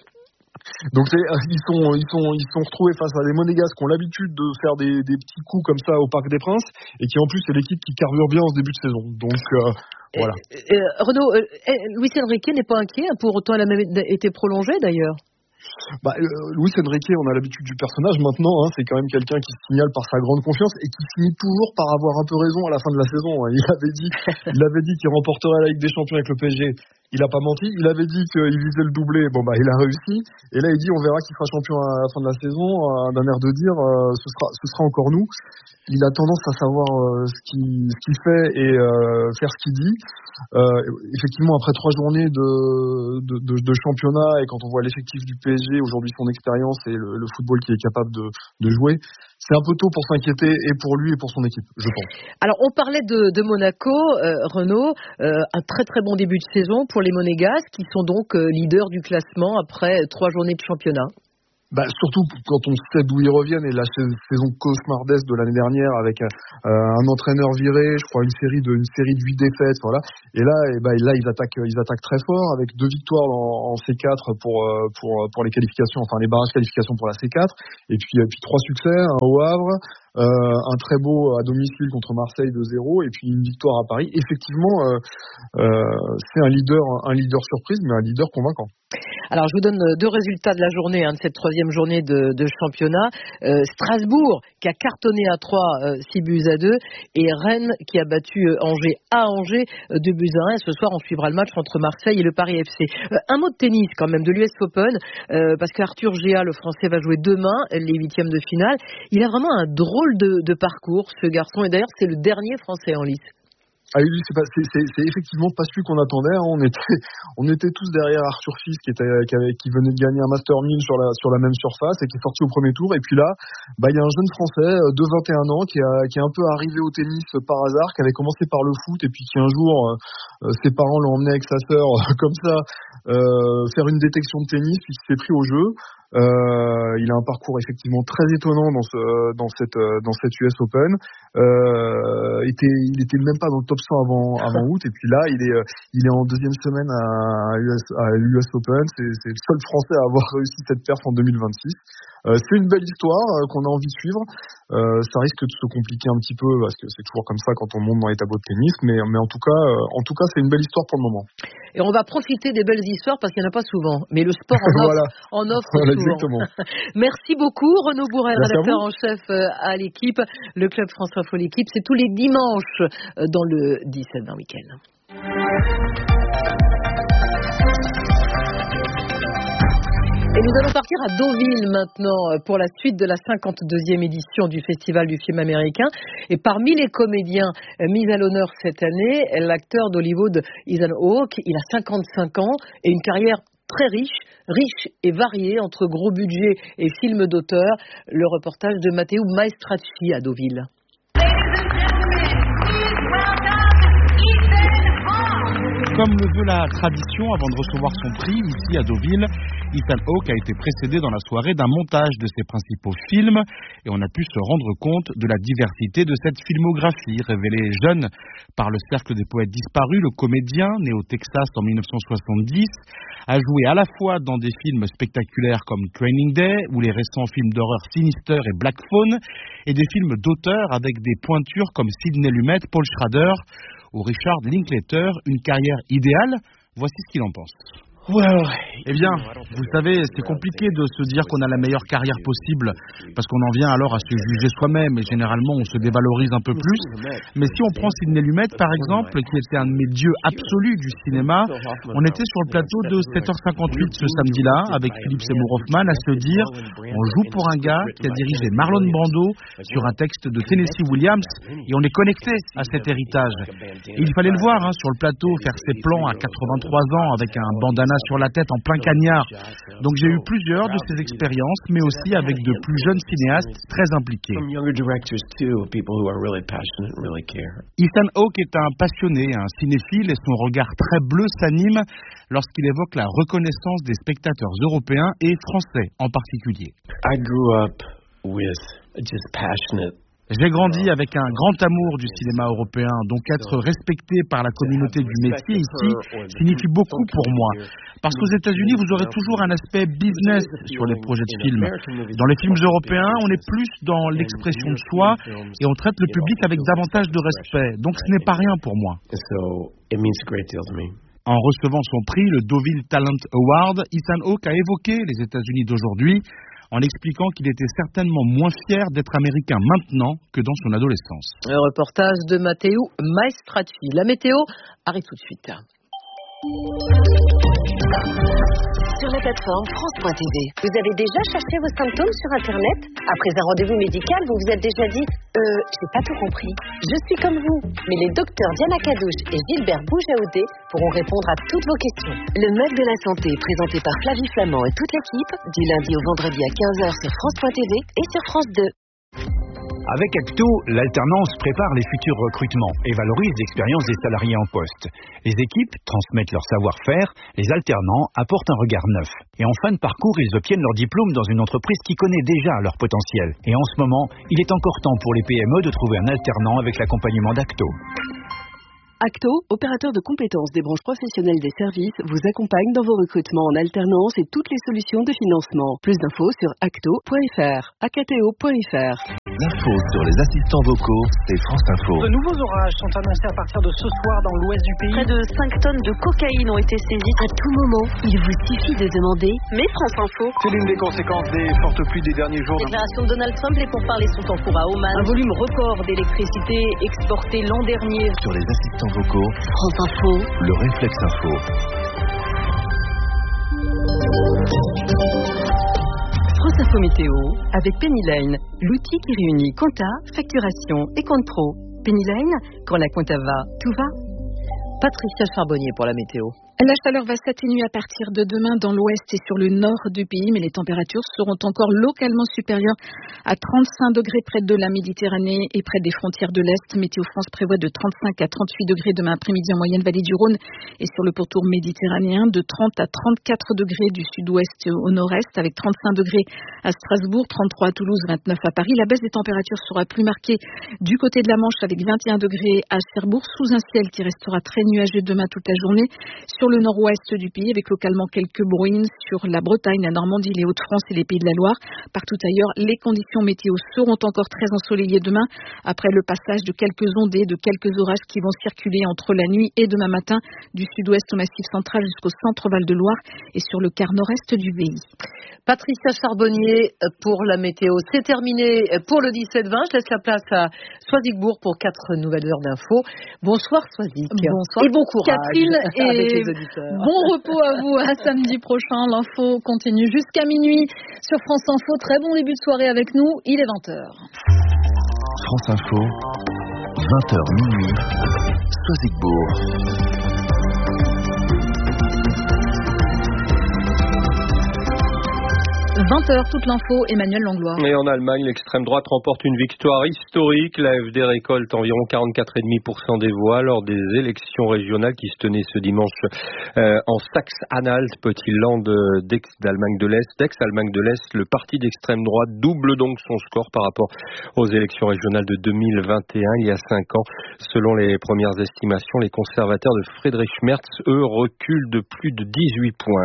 Donc c'est, ils sont, ils sont, ils sont retrouvés face à des Monégasques qui ont l'habitude de faire des, des petits coups comme ça au Parc des Princes, et qui en plus c'est l'équipe qui carbure bien en ce début de saison. Donc euh, voilà. Euh, euh, Renaud, euh, Luis Enrique n'est pas inquiet, hein, pour autant elle a même été prolongée d'ailleurs. Bah, euh, Luis Enrique, on a l'habitude du personnage maintenant, hein, c'est quand même quelqu'un qui se signale par sa grande confiance et qui finit toujours par avoir un peu raison à la fin de la saison. Hein. Il avait dit, il avait dit qu'il remporterait la Ligue des Champions avec le P S G. Il a pas menti. Il avait dit qu'il visait le doublé. Bon bah il a réussi. Et là il dit on verra qui sera champion à la fin de la saison. Euh, d'un air de dire euh, ce sera, ce sera encore nous. Il a tendance à savoir euh, ce qu'il ce qu'il fait et euh, faire ce qu'il dit. Euh, effectivement, après trois journées de, de, de, de championnat et quand on voit l'effectif du P S G, aujourd'hui son expérience et le, le football qu'il est capable de, de jouer, c'est un peu tôt pour s'inquiéter et pour lui et pour son équipe, je pense. Alors, on parlait de, de Monaco, euh, Renaud, euh, un très très bon début de saison pour les Monégasques qui sont donc euh, leaders du classement après trois journées de championnat. Bah, surtout quand on sait d'où ils reviennent et la saison cauchemardesque de l'année dernière avec euh, un entraîneur viré, je crois une série de une série de huit défaites, voilà. Et là, et bah, là ils attaquent ils attaquent très fort avec deux victoires en, en C quatre pour pour pour les qualifications, enfin les barrages qualifications pour la C quatre, et puis et puis trois succès, un au Havre, euh, un très beau à domicile contre Marseille deux zéro, et puis une victoire à Paris. Effectivement, euh, euh, c'est un leader un leader surprise, mais un leader convaincant. Alors, je vous donne deux résultats de la journée, hein, de cette troisième journée de, de championnat. Euh, Strasbourg, qui a cartonné à trois, euh, six buts à deux, et Rennes, qui a battu euh, Angers à Angers, euh, deux buts à un. Et ce soir, on suivra le match entre Marseille et le Paris F C. Euh, un mot de tennis, quand même, de l'U S Open, euh, parce qu'Arthur Géa, le Français, va jouer demain les huitièmes de finale. Il a vraiment un drôle de, de parcours, ce garçon, et d'ailleurs, c'est le dernier Français en lice. Ah oui, c'est, pas, c'est, c'est, c'est effectivement pas celui qu'on attendait. Hein. On était, on était tous derrière Arthur Fils qui était, qui, avait, qui venait de gagner un Master mille sur la, sur la même surface et qui est sorti au premier tour. Et puis là, bah il y a un jeune Français de vingt et un ans qui a, qui est un peu arrivé au tennis par hasard, qui avait commencé par le foot et puis qui un jour, euh, ses parents l'ont emmené avec sa sœur comme ça euh, faire une détection de tennis puis qui s'est pris au jeu. Euh, il a un parcours effectivement très étonnant dans ce dans cette dans cette U S Open. Euh, était, il était même pas dans le top cent avant avant août, et puis là il est il est en deuxième semaine à l'U S, à l'U S Open. C'est, c'est le seul Français à avoir réussi cette perf en deux mille vingt-six. Euh, c'est une belle histoire euh, qu'on a envie de suivre. Euh, ça risque de se compliquer un petit peu parce que c'est toujours comme ça quand on monte dans les tableaux de tennis, mais mais en tout cas euh, en tout cas c'est une belle histoire pour le moment. Et on va profiter des belles histoires parce qu'il n'y en a pas souvent, mais le sport en offre, voilà. en offre voilà, souvent. Exactement. Merci beaucoup Renaud Bourrel, Merci rédacteur en chef à l'équipe. Le club France Info l'équipe, c'est tous les dimanches dans le dix-sept vingt week-end. Et nous allons partir à Deauville maintenant pour la suite de la cinquante-deuxième édition du Festival du film américain. Et parmi les comédiens mis à l'honneur cette année, l'acteur d'Hollywood Ethan Hawke, il a cinquante-cinq ans et une carrière très riche, riche et variée entre gros budget et films d'auteur. Le reportage de Matteo Maestracci à Deauville. Comme le veut la tradition, avant de recevoir son prix ici à Deauville, Ethan Hawke a été précédé dans la soirée d'un montage de ses principaux films et on a pu se rendre compte de la diversité de cette filmographie. Révélé jeune par le Cercle des poètes disparus, le comédien, né au Texas en mille neuf cent soixante-dix, a joué à la fois dans des films spectaculaires comme Training Day ou les récents films d'horreur Sinister et Black Phone et des films d'auteur avec des pointures comme Sidney Lumet, Paul Schrader ou Richard Linklater. Une carrière idéale. Voici ce qu'il en pense. Eh bien, vous savez, c'est compliqué de se dire qu'on a la meilleure carrière possible, parce qu'on en vient alors à se juger soi-même, et généralement on se dévalorise un peu plus. Mais si on prend Sidney Lumet, par exemple, qui était un de mes dieux absolus du cinéma, on était sur le plateau de sept heures cinquante-huit ce samedi-là, avec Philippe Seymour Hoffman, à se dire, on joue pour un gars qui a dirigé Marlon Brando sur un texte de Tennessee Williams, et on est connecté à cet héritage. Et il fallait le voir hein, sur le plateau, faire ses plans à quatre-vingt-trois ans, avec un bandana sur la tête en plein cagnard. Donc j'ai eu plusieurs de ces expériences, mais aussi avec de plus jeunes cinéastes très impliqués. Ethan Hawke est un passionné, un cinéphile, et son regard très bleu s'anime lorsqu'il évoque la reconnaissance des spectateurs européens et français en particulier. I grew up with just passionate. J'ai grandi avec un grand amour du cinéma européen, donc être respecté par la communauté du métier ici signifie beaucoup pour moi. Parce qu'aux États-Unis, vous aurez toujours un aspect business sur les projets de films. Dans les films européens, on est plus dans l'expression de soi et on traite le public avec davantage de respect. Donc ce n'est pas rien pour moi. En recevant son prix, le Deauville Talent Award, Ethan Hawke a évoqué les États-Unis d'aujourd'hui, en expliquant qu'il était certainement moins fier d'être américain maintenant que dans son adolescence. Le reportage de Matteo Maestracci. La météo arrive tout de suite. Sur la plateforme France point T V, vous avez déjà cherché vos symptômes sur Internet? Après un rendez-vous médical, vous vous êtes déjà dit « Euh, j'ai pas tout compris. Je suis comme vous ». Mais les docteurs Diana Cadouche et Gilbert Boujaoudé pourront répondre à toutes vos questions. Le Mug de la Santé, présenté par Flavie Flamand et toute l'équipe, du lundi au vendredi à quinze heures sur France point T V et sur France deux. Avec Acto, l'alternance prépare les futurs recrutements et valorise l'expérience des salariés en poste. Les équipes transmettent leur savoir-faire, les alternants apportent un regard neuf. Et en fin de parcours, ils obtiennent leur diplôme dans une entreprise qui connaît déjà leur potentiel. Et en ce moment, il est encore temps pour les P M E de trouver un alternant avec l'accompagnement d'Acto. Acto, opérateur de compétences des branches professionnelles des services, vous accompagne dans vos recrutements en alternance et toutes les solutions de financement. Plus d'infos sur acto point f r, a k t o point f r. L'info sur les assistants vocaux, c'est France Info. De nouveaux orages sont annoncés à partir de ce soir dans l'ouest du pays. Près de cinq tonnes de cocaïne ont été saisies. À tout moment, il vous suffit de demander « Mais France Info ». C'est l'une des conséquences des fortes pluies des derniers jours. Déclaration de Donald Trump, les pourparlers sont en cours à Oman. Un volume record d'électricité exporté l'an dernier. Sur les assistants vocaux, France Info, le réflexe info. France Info Météo avec Penny Lane, l'outil qui réunit compta, facturation et compte pro. Penny Lane, quand la compta va, tout va. Patricia Charbonnier pour la météo. La chaleur va s'atténuer à partir de demain dans l'ouest et sur le nord du pays, mais les températures seront encore localement supérieures à trente-cinq degrés près de la Méditerranée et près des frontières de l'Est. Météo France prévoit de trente-cinq à trente-huit degrés demain après-midi en moyenne vallée du Rhône et sur le pourtour méditerranéen, de trente à trente-quatre degrés du sud-ouest au nord-est, avec trente-cinq degrés à Strasbourg, trente-trois à Toulouse, vingt-neuf à Paris. La baisse des températures sera plus marquée du côté de la Manche avec vingt et un degrés à Cherbourg, sous un ciel qui restera très nuageux demain toute la journée. Sur le nord-ouest du pays, avec localement quelques bruines sur la Bretagne, la Normandie, les Hauts-de-France et les Pays de la Loire. Partout ailleurs, les conditions météo seront encore très ensoleillées demain, après le passage de quelques ondées, de quelques orages qui vont circuler entre la nuit et demain matin, du sud-ouest au Massif central jusqu'au centre Val-de-Loire et sur le quart nord-est du pays. Patricia Charbonnier pour la météo. C'est terminé pour le dix-sept vingt. Je laisse la place à Soisigbourg pour quatre nouvelles heures d'infos. Bonsoir Soisig. Bonsoir. Et bon courage. Catherine, et bon repos à vous à samedi prochain. L'info continue jusqu'à minuit sur France Info. Très bon début de soirée avec nous. Il est vingt heures. France Info, vingt heures minuit, Soisigbourg. vingt heures, toute l'info, Emmanuel Langlois. Et en Allemagne, l'extrême droite remporte une victoire historique. L'A F D récolte environ quarante-quatre virgule cinq pour cent des voix lors des élections régionales qui se tenaient ce dimanche euh, en Saxe-Anhalt, petit land d'Allemagne de l'Est. D'Ex-Allemagne de l'Est, le parti d'extrême droite double donc son score par rapport aux élections régionales de deux mille vingt et un, il y a cinq ans. Selon les premières estimations, les conservateurs de Friedrich Merz, eux, reculent de plus de dix-huit points.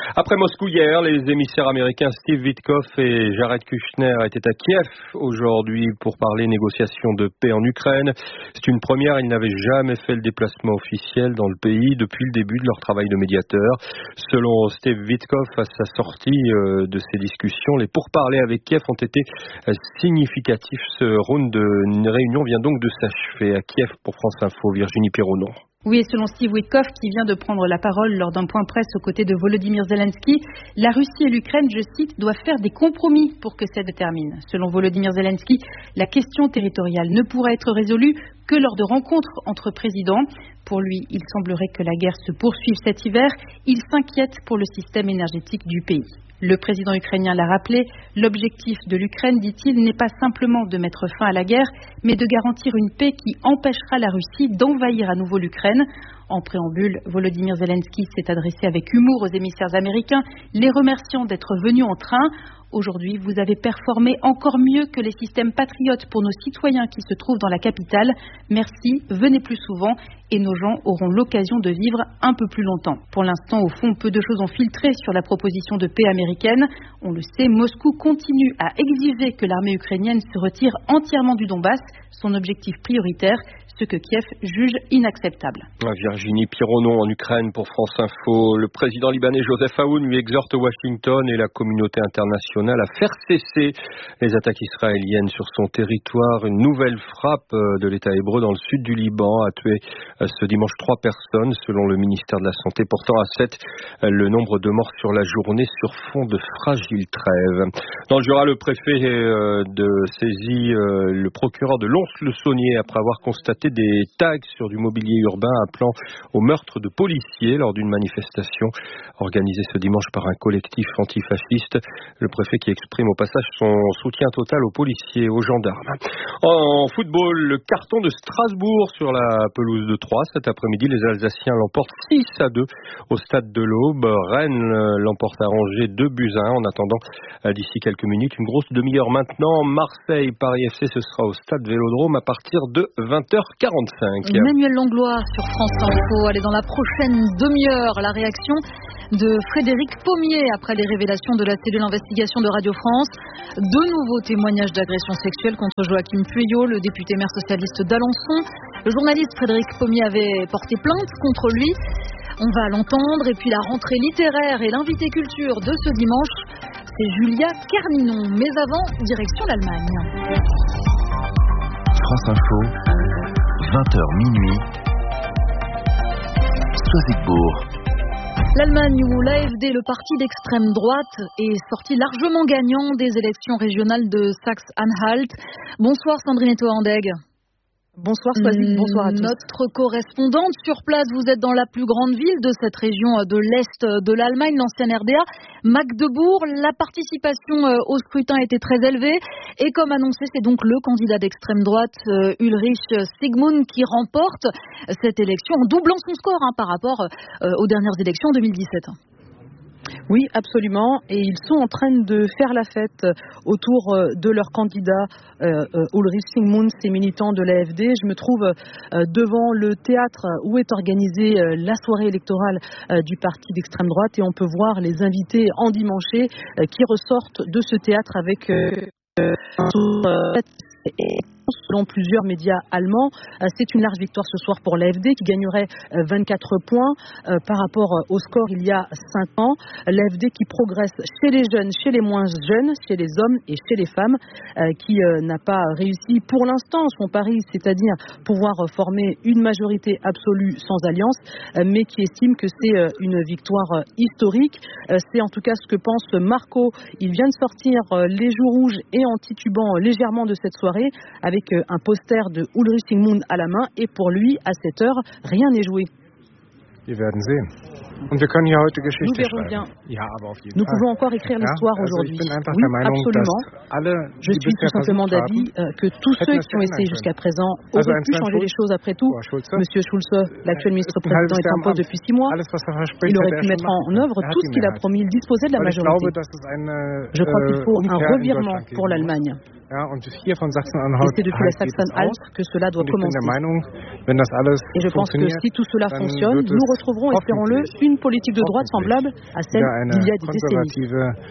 Après Moscou hier, les émissaires américains Steve Witkoff et Jared Kushner étaient à Kiev aujourd'hui pour parler négociations de paix en Ukraine. C'est une première, ils n'avaient jamais fait le déplacement officiel dans le pays depuis le début de leur travail de médiateur. Selon Steve Witkoff, à sa sortie de ces discussions, les pourparlers avec Kiev ont été significatifs. Ce round de réunion vient donc de s'achever à Kiev pour France Info, Virginie Pironneau. Oui, et selon Steve Witkoff, qui vient de prendre la parole lors d'un point presse aux côtés de Volodymyr Zelensky, la Russie et l'Ukraine, je cite, doivent faire des compromis pour que ça se termine. Selon Volodymyr Zelensky, la question territoriale ne pourra être résolue que lors de rencontres entre présidents. Pour lui, il semblerait que la guerre se poursuive cet hiver. Il s'inquiète pour le système énergétique du pays. Le président ukrainien l'a rappelé, l'objectif de l'Ukraine, dit-il, n'est pas simplement de mettre fin à la guerre, mais de garantir une paix qui empêchera la Russie d'envahir à nouveau l'Ukraine. En préambule, Volodymyr Zelensky s'est adressé avec humour aux émissaires américains, les remerciant d'être venus en train. Aujourd'hui, vous avez performé encore mieux que les systèmes patriotes pour nos citoyens qui se trouvent dans la capitale. Merci, venez plus souvent et nos gens auront l'occasion de vivre un peu plus longtemps. Pour l'instant, au fond, peu de choses ont filtré sur la proposition de paix américaine. On le sait, Moscou continue à exiger que l'armée ukrainienne se retire entièrement du Donbass, son objectif prioritaire, ce que Kiev juge inacceptable. Virginie Pironneau en Ukraine pour France Info. Le président libanais Joseph Aoun lui exhorte Washington et la communauté internationale à faire cesser les attaques israéliennes sur son territoire. Une nouvelle frappe de l'État hébreu dans le sud du Liban a tué ce dimanche trois personnes, selon le ministère de la Santé, portant à sept le nombre de morts sur la journée sur fond de fragile trêve. Dans le Jura, le préfet de saisit le procureur de Lons-le-Saunier après avoir constaté des tags sur du mobilier urbain appelant au meurtre de policiers lors d'une manifestation organisée ce dimanche par un collectif antifasciste. Le préfet qui exprime au passage son soutien total aux policiers et aux gendarmes. En football, le carton de Strasbourg sur la pelouse de Troyes. Cet après-midi, les Alsaciens l'emportent six à deux au stade de l'Aube. Rennes l'emporte à Angers deux buts à un. En attendant, d'ici quelques minutes, une grosse demi-heure maintenant, Marseille, Paris F C, ce sera au stade Vélodrome à partir de vingt heures quarante-cinq. Emmanuel Langlois sur France Info. Allez, dans la prochaine demi-heure, la réaction de Frédéric Pommier après les révélations de la cellule d'investigation de Radio France. De nouveaux témoignages d'agression sexuelle contre Joachim Pueyo, le député maire socialiste d'Alençon. Le journaliste Frédéric Pommier avait porté plainte contre lui. On va l'entendre. Et puis la rentrée littéraire et l'invité culture de ce dimanche, c'est Julia Kerninon. Mais avant, direction l'Allemagne. France Info, vingt heures minuit, Soisigbourg. L'Allemagne où l'A F D, le parti d'extrême droite, est sorti largement gagnant des élections régionales de Saxe-Anhalt. Bonsoir Sandrine Etoandeg. Bonsoir Soisy, bonsoir à tous. Notre correspondante sur place, vous êtes dans la plus grande ville de cette région de l'Est de l'Allemagne, l'ancienne R D A, Magdebourg. La participation au scrutin était très élevée et comme annoncé, c'est donc le candidat d'extrême droite Ulrich Sigmund qui remporte cette élection en doublant son score hein, par rapport aux dernières élections deux mille dix-sept. Oui, absolument. Et ils sont en train de faire la fête autour de leur candidat euh, Ulrich Sigmund, ces militants de l'A F D. Je me trouve euh, devant le théâtre où est organisée euh, la soirée électorale euh, du parti d'extrême droite et on peut voir les invités endimanchés euh, qui ressortent de ce théâtre avec euh, euh, selon plusieurs médias allemands. C'est une large victoire ce soir pour l'A F D qui gagnerait vingt-quatre points par rapport au score il y a cinq ans. L'A F D qui progresse chez les jeunes, chez les moins jeunes, chez les hommes et chez les femmes, qui n'a pas réussi pour l'instant son pari, c'est-à-dire pouvoir former une majorité absolue sans alliance, mais qui estime que c'est une victoire historique. C'est en tout cas ce que pense Marco. Il vient de sortir les joues rouges et en titubant légèrement de cette soirée avec un poster de Ulrich Sigmund à la main et pour lui, à cette heure, rien n'est joué. Wir werden sehen. Und wir können hier heute Geschichte Nous verrons bien. Ja, aber auf jeden Nous Fall. pouvons encore écrire l'histoire Ja, also aujourd'hui. ich bin einfach Oui, der Meinung, absolument. dass alle, Je die suis tout bisher simplement versucht d'avis haben, euh, que tous hätten ceux es qui ont essayé verändern jusqu'à können. présent Also auraient pu Einstein changer les Schulz, choses après tout. Frau Schulze, Monsieur Schulze, l'actuel ministre ist ein président, halbes est Jahr en am poste Amt. depuis six mois. Alles, was er verspricht, Il aurait hätte pu er mettre schon en machen œuvre können. Er tout hat ce die qu'il a Mehrheit. promis. Il disposait de la Weil ich majorité. glaube, dass es eine Je crois qu'il äh, faut un Umkehr in revirement Deutschland pour geben l'Allemagne. muss. Et c'est depuis la Sachsen-Anhalt que cela doit commencer. Et je pense que si tout cela fonctionne, nous retrouverons, espérons-le, une politique de droite semblable à celle d'il y a des décennies.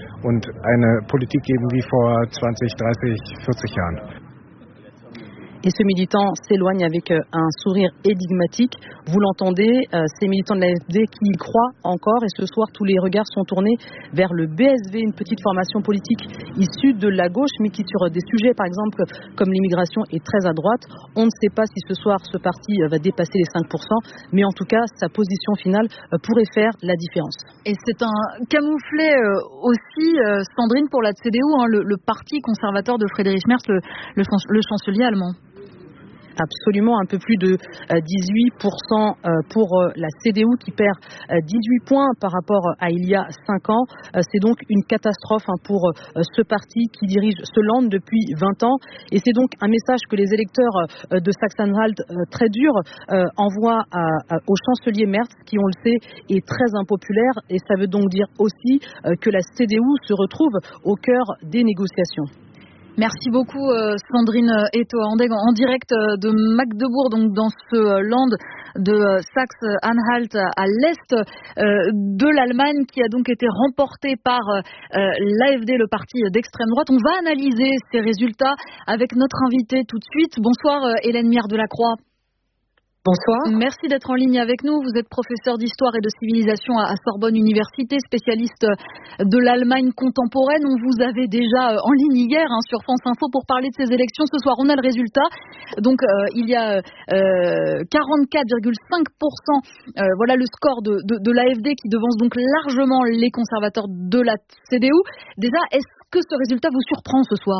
Et ce militant s'éloigne avec un sourire énigmatique. Vous l'entendez, euh, ces militants de l'A F D qui y croient encore. Et ce soir, tous les regards sont tournés vers le B S V, une petite formation politique issue de la gauche, mais qui sur des sujets, par exemple, comme l'immigration, est très à droite. On ne sait pas si ce soir, ce parti va dépasser les cinq pour cent. Mais en tout cas, sa position finale pourrait faire la différence. Et c'est un camouflet euh, aussi, euh, Sandrine, pour la C D U, hein, le, le parti conservateur de Friedrich Merz, le, le, le chancelier allemand. Absolument, un peu plus de dix-huit pour cent pour la C D U qui perd dix-huit points par rapport à il y a cinq ans. C'est donc une catastrophe pour ce parti qui dirige ce Land depuis vingt ans. Et c'est donc un message que les électeurs de Sachsen-Anhalt, très dur, envoient à, à, au chancelier Merz, qui, on le sait, est très impopulaire. Et ça veut donc dire aussi que la C D U se retrouve au cœur des négociations. Merci beaucoup Sandrine Eto en direct de Magdebourg, donc dans ce land de Saxe-Anhalt à l'est de l'Allemagne, qui a donc été remporté par l'A F D, le parti d'extrême droite. On va analyser ces résultats avec notre invitée tout de suite. Bonsoir Hélène Miard-Delacroix. Bonsoir. Merci d'être en ligne avec nous. Vous êtes professeur d'histoire et de civilisation à Sorbonne Université, spécialiste de l'Allemagne contemporaine. On vous avait déjà en ligne hier hein, sur France Info pour parler de ces élections. Ce soir, on a le résultat. Donc, euh, il y a euh, quarante-quatre virgule cinq pour cent. Euh, voilà le score de, de, de l'A F D qui devance donc largement les conservateurs de la C D U. Déjà, est-ce que ce résultat vous surprend ce soir ?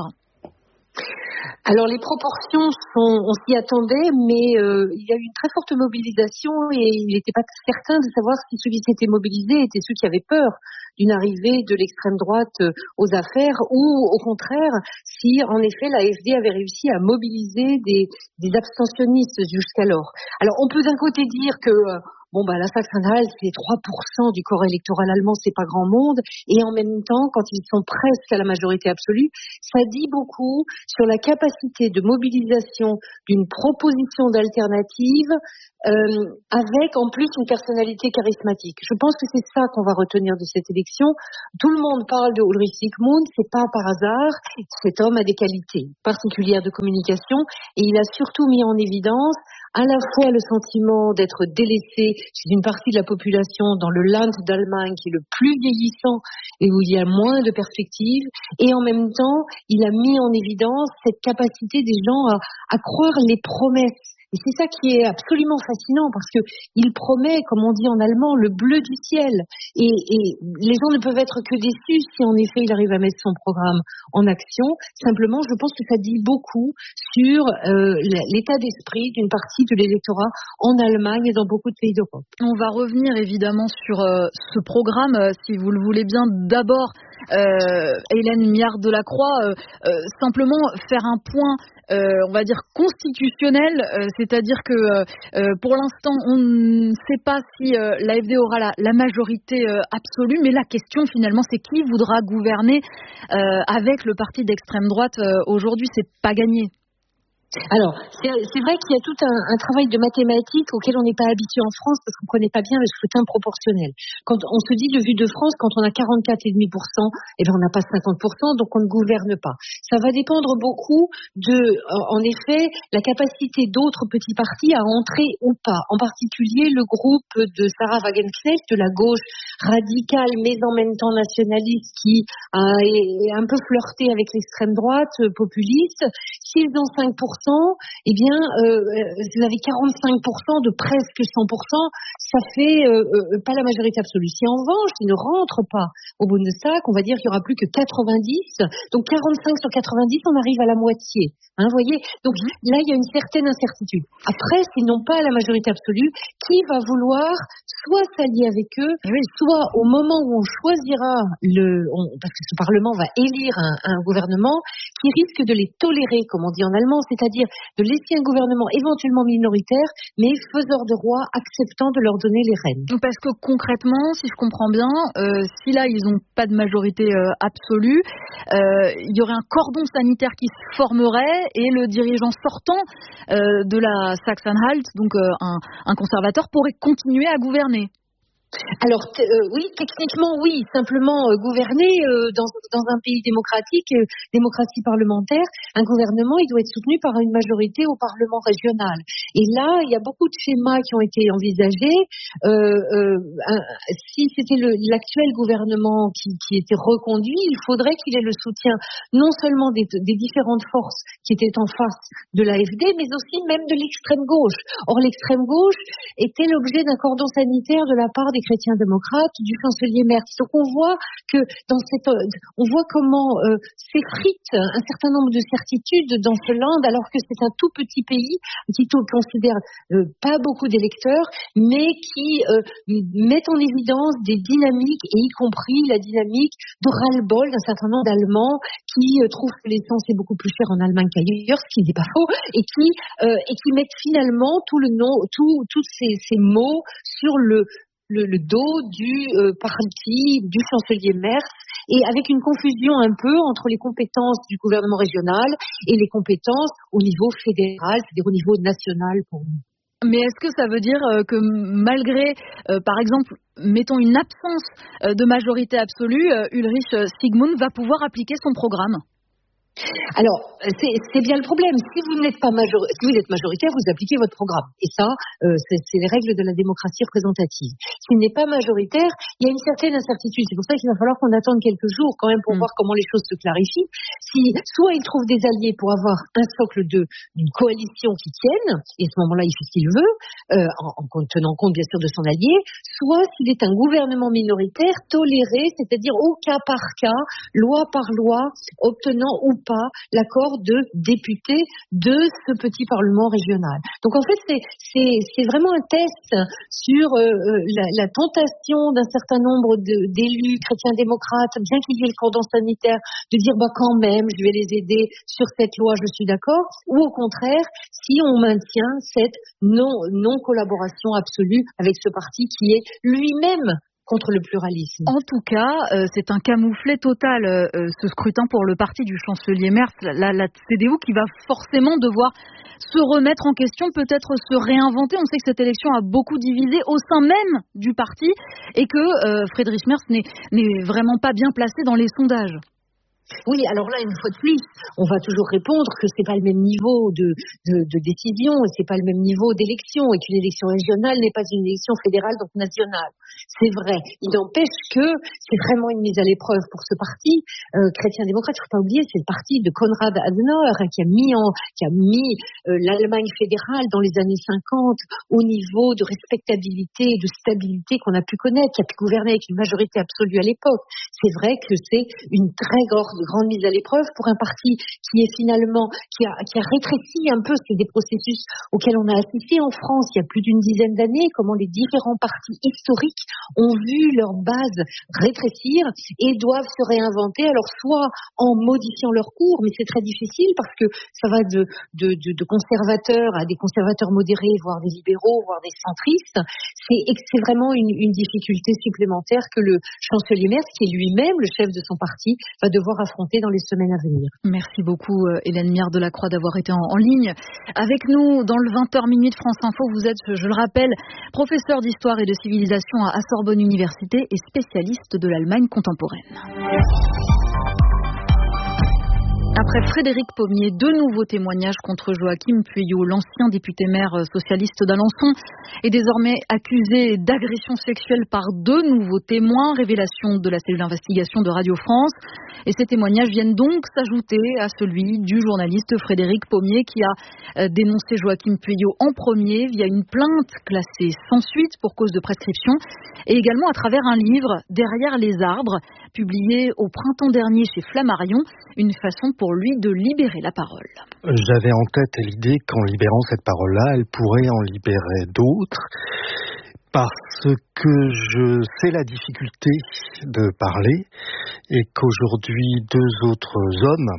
Alors les proportions sont, on s'y attendait, mais euh, il y a eu une très forte mobilisation et il n'était pas certain de savoir si ceux qui s'étaient mobilisés étaient ceux qui avaient peur d'une arrivée de l'extrême droite aux affaires ou au contraire si en effet la A F D avait réussi à mobiliser des, des abstentionnistes jusqu'alors. Alors on peut d'un côté dire que Bon, bah, la Sachsen-Anhalt, c'est trois pour cent du corps électoral allemand, c'est pas grand monde. Et en même temps, quand ils sont presque à la majorité absolue, ça dit beaucoup sur la capacité de mobilisation d'une proposition d'alternative euh, avec en plus une personnalité charismatique. Je pense que c'est ça qu'on va retenir de cette élection. Tout le monde parle de Ulrich Zygmunt, c'est pas par hasard. Cet homme a des qualités particulières de communication et il a surtout mis en évidence à la fois le sentiment d'être délaissé chez une partie de la population dans le Land d'Allemagne qui est le plus vieillissant et où il y a moins de perspectives, et en même temps, il a mis en évidence cette capacité des gens à, à croire les promesses. Et c'est ça qui est absolument fascinant parce que il promet, comme on dit en allemand, le bleu du ciel. Et, et les gens ne peuvent être que déçus si en effet il arrive à mettre son programme en action. Simplement, je pense que ça dit beaucoup sur euh, l'état d'esprit d'une partie de l'électorat en Allemagne et dans beaucoup de pays d'Europe. On va revenir évidemment sur euh, ce programme, euh, si vous le voulez bien. D'abord, euh, Hélène Miard-Delacroix, euh, euh, simplement faire un point Euh, on va dire constitutionnel, euh, c'est-à-dire que euh, pour l'instant on ne sait pas si euh, l'A F D aura la, la majorité euh, absolue, mais la question finalement c'est qui voudra gouverner euh, avec le parti d'extrême droite euh, aujourd'hui, c'est pas gagné. Alors, c'est, c'est vrai qu'il y a tout un, un travail de mathématiques auquel on n'est pas habitué en France parce qu'on ne connaît pas bien le scrutin proportionnel. Quand on se dit de vue de France, quand on a quarante-quatre virgule cinq pour cent, eh bien on n'a pas cinquante pour cent, donc on ne gouverne pas. Ça va dépendre beaucoup de, en effet, la capacité d'autres petits partis à entrer ou pas. En particulier, le groupe de Sarah Wagenknecht, de la gauche radicale, mais en même temps nationaliste, qui a, est un peu flirté avec l'extrême droite populiste. S'ils ont cinq pour cent, eh bien, euh, vous avez quarante-cinq pour cent de presque cent pour cent, ça fait euh, euh, pas la majorité absolue. Si en revanche, ils ne rentrent pas au Bundestag, on va dire qu'il n'y aura plus que quatre-vingt-dix, donc quarante-cinq sur quatre-vingt-dix, on arrive à la moitié. Hein, vous voyez, donc là, il y a une certaine incertitude. Après, s'ils n'ont pas la majorité absolue, qui va vouloir soit s'allier avec eux, oui. soit au moment où on choisira, le, on, parce que ce Parlement va élire un, un gouvernement qui risque de les tolérer, comme on dit en allemand, c'est-à-dire de laisser un gouvernement éventuellement minoritaire, mais faiseur de roi, acceptant de leur donner les rênes. Parce que concrètement, si je comprends bien, euh, si là ils n'ont pas de majorité euh, absolue, euh, il y aurait un cordon sanitaire qui se formerait et le dirigeant sortant euh, de la Saxe-Anhalt, donc euh, un, un conservateur, pourrait continuer à gouverner. Alors t- euh, oui, techniquement oui, simplement euh, gouverner euh, dans, dans un pays démocratique, euh, démocratie parlementaire, un gouvernement il doit être soutenu par une majorité au Parlement régional. Et là, il y a beaucoup de schémas qui ont été envisagés. Euh, euh, un, si c'était le, l'actuel gouvernement qui, qui était reconduit, il faudrait qu'il ait le soutien non seulement des, des différentes forces qui étaient en face de l'A F D, mais aussi même de l'extrême gauche. Or l'extrême gauche était l'objet d'un cordon sanitaire de la part des chrétiens démocrates, du chancelier Merz. Donc on voit que dans cette, on voit comment euh, s'effritent un certain nombre de certitudes dans ce land, alors que c'est un tout petit pays qui considère euh, pas beaucoup d'électeurs, mais qui euh, met en évidence des dynamiques, et y compris la dynamique de ras-le-bol d'un certain nombre d'Allemands qui euh, trouvent que l'essence est beaucoup plus chère en Allemagne qu'ailleurs, ce qui n'est pas faux, et qui euh, et qui mettent finalement tout le nom, tout tous ces, ces mots sur le Le, le dos du euh, parti du chancelier Merz, et avec une confusion un peu entre les compétences du gouvernement régional et les compétences au niveau fédéral, c'est-à-dire au niveau national pour nous. Mais est-ce que ça veut dire que malgré, euh, par exemple, mettons une absence de majorité absolue, Ulrich Sigmund va pouvoir appliquer son programme ? Alors, c'est, c'est bien le problème. Si vous n'êtes pas major... si vous êtes majoritaire, vous appliquez votre programme. Et ça, euh, c'est, c'est les règles de la démocratie représentative. S'il n'est pas majoritaire, il y a une certaine incertitude. C'est pour ça qu'il va falloir qu'on attende quelques jours quand même pour mmh. voir comment les choses se clarifient. Si soit il trouve des alliés pour avoir un socle de, d'une coalition qui tienne, et à ce moment-là, il fait ce qu'il veut, euh, en, en tenant compte bien sûr de son allié, soit s'il est un gouvernement minoritaire toléré, c'est-à-dire au cas par cas, loi par loi, obtenant ou pas l'accord de députés de ce petit parlement régional. Donc en fait, c'est, c'est, c'est vraiment un test sur euh, la, la tentation d'un certain nombre de, d'élus chrétiens-démocrates, bien qu'il y ait le cordon sanitaire, de dire bah quand même, je vais les aider sur cette loi, je suis d'accord, ou au contraire, si on maintient cette non, non-collaboration absolue avec ce parti qui est lui-même contre le pluralisme. En tout cas, euh, c'est un camouflet total, euh, ce scrutin pour le parti du chancelier Merz, la, la C D U qui va forcément devoir se remettre en question, peut-être se réinventer. On sait que cette élection a beaucoup divisé au sein même du parti et que euh, Friedrich Merz n'est, n'est vraiment pas bien placé dans les sondages. Oui, alors là, une fois de plus, on va toujours répondre que c'est pas le même niveau de, de, de décision, et c'est pas le même niveau d'élection, et qu'une élection régionale n'est pas une élection fédérale, donc nationale. C'est vrai. Il n'empêche que c'est vraiment une mise à l'épreuve pour ce parti euh, chrétien-démocrate. Il ne faut pas oublier, c'est le parti de Konrad Adenauer hein, qui a mis, en, qui a mis euh, l'Allemagne fédérale dans les années cinquante au niveau de respectabilité et de stabilité qu'on a pu connaître, qui a pu gouverner avec une majorité absolue à l'époque. C'est vrai que c'est une très grande de grande mise à l'épreuve pour un parti qui est finalement, qui a, qui a rétréci un peu, c'est des processus auxquels on a assisté en France il y a plus d'une dizaine d'années, comment les différents partis historiques ont vu leur base rétrécir et doivent se réinventer, alors soit en modifiant leur cours, mais c'est très difficile parce que ça va de, de, de, de conservateurs à des conservateurs modérés, voire des libéraux, voire des centristes. C'est, c'est vraiment une, une difficulté supplémentaire que le chancelier Merz, qui est lui-même le chef de son parti, va devoir affronter dans les semaines à venir. Merci beaucoup Hélène Miard de la Croix d'avoir été en, en ligne avec nous dans le vingt heures minutes France Info. Vous êtes, je le rappelle, professeur d'histoire et de civilisation à Sorbonne Université et spécialiste de l'Allemagne contemporaine. Après Frédéric Pommier, deux nouveaux témoignages contre Joachim Pueyo, l'ancien député-maire socialiste d'Alençon, est désormais accusé d'agression sexuelle par deux nouveaux témoins, révélation de la cellule d'investigation de Radio France. Et ces témoignages viennent donc s'ajouter à celui du journaliste Frédéric Pommier qui a dénoncé Joachim Pueyo en premier via une plainte classée sans suite pour cause de prescription et également à travers un livre, Derrière les arbres, publié au printemps dernier chez Flammarion, une façon pour lui de libérer la parole. J'avais en tête l'idée qu'en libérant cette parole-là, elle pourrait en libérer d'autres, Parce que je sais la difficulté de parler et qu'aujourd'hui deux autres hommes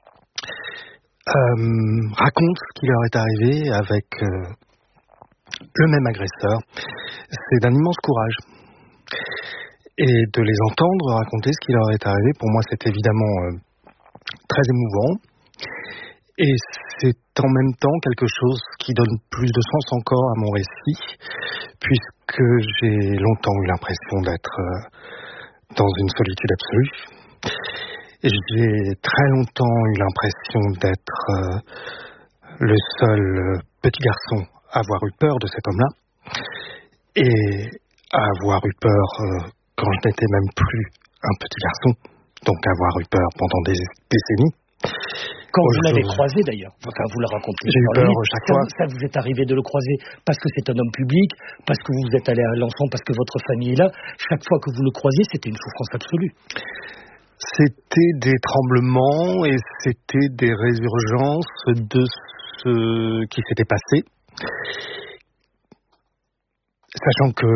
euh, racontent ce qui leur est arrivé avec euh, le même agresseur. C'est d'un immense courage. Et de les entendre raconter ce qui leur est arrivé, pour moi c'est évidemment euh, très émouvant. Et c'est en même temps quelque chose qui donne plus de sens encore à mon récit, puisque j'ai longtemps eu l'impression d'être dans une solitude absolue. Et j'ai très longtemps eu l'impression d'être le seul petit garçon à avoir eu peur de cet homme-là, et à avoir eu peur quand je n'étais même plus un petit garçon, donc avoir eu peur pendant des décennies. Quand vous l'avez croisé d'ailleurs, enfin vous le racontez. J'ai eu peur chaque ça, fois. Ça vous est arrivé de le croiser parce que c'est un homme public, parce que vous êtes allé à Alençon, parce que votre famille est là. Chaque fois que vous le croisiez, c'était une souffrance absolue. C'était des tremblements et c'était des résurgences de ce qui s'était passé. Sachant que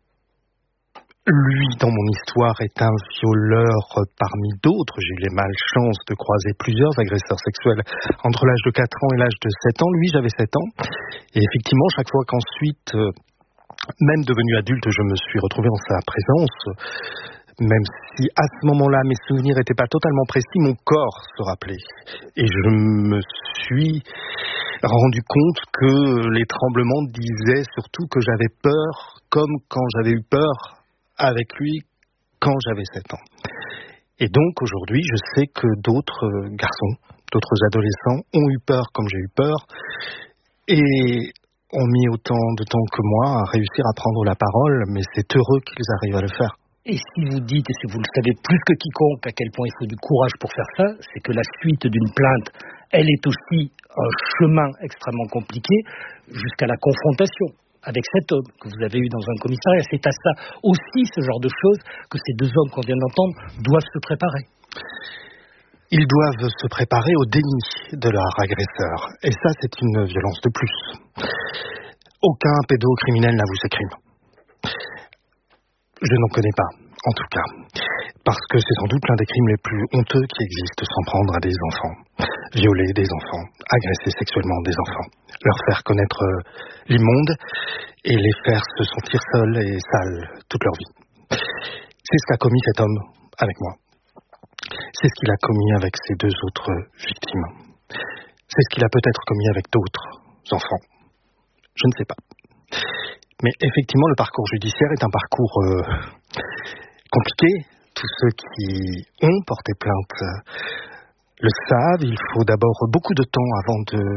lui, dans mon histoire, est un violeur parmi d'autres. J'ai eu les malchances de croiser plusieurs agresseurs sexuels entre l'âge de quatre ans et l'âge de sept ans. Lui, j'avais sept ans. Et effectivement, chaque fois qu'ensuite, euh, même devenu adulte, je me suis retrouvé en sa présence, même si à ce moment-là, mes souvenirs n'étaient pas totalement précis, mon corps se rappelait. Et je me suis rendu compte que les tremblements disaient surtout que j'avais peur, comme quand j'avais eu peur avec lui quand j'avais sept ans. Et donc aujourd'hui, je sais que d'autres garçons, d'autres adolescents ont eu peur comme j'ai eu peur et ont mis autant de temps que moi à réussir à prendre la parole, mais c'est heureux qu'ils arrivent à le faire. Et si vous dites, et si vous le savez plus que quiconque, à quel point il faut du courage pour faire ça, c'est que la suite d'une plainte, elle est aussi un chemin extrêmement compliqué jusqu'à la confrontation avec cet homme que vous avez eu dans un commissariat. C'est à ça aussi, ce genre de choses, que ces deux hommes qu'on vient d'entendre doivent se préparer. Ils doivent se préparer au déni de leur agresseur. Et ça, c'est une violence de plus. Aucun pédocriminel n'avoue ses crimes. Je n'en connais pas, en tout cas. Parce que c'est sans doute l'un des crimes les plus honteux qui existent, s'en prendre à des enfants. Violer des enfants, agresser sexuellement des enfants, leur faire connaître l'immonde et les faire se sentir seuls et sales toute leur vie. C'est ce qu'a commis cet homme avec moi. C'est ce qu'il a commis avec ses deux autres victimes. C'est ce qu'il a peut-être commis avec d'autres enfants. Je ne sais pas. Mais effectivement, le parcours judiciaire est un parcours euh, compliqué. Tous ceux qui ont porté plainte le savent. Il faut d'abord beaucoup de temps avant de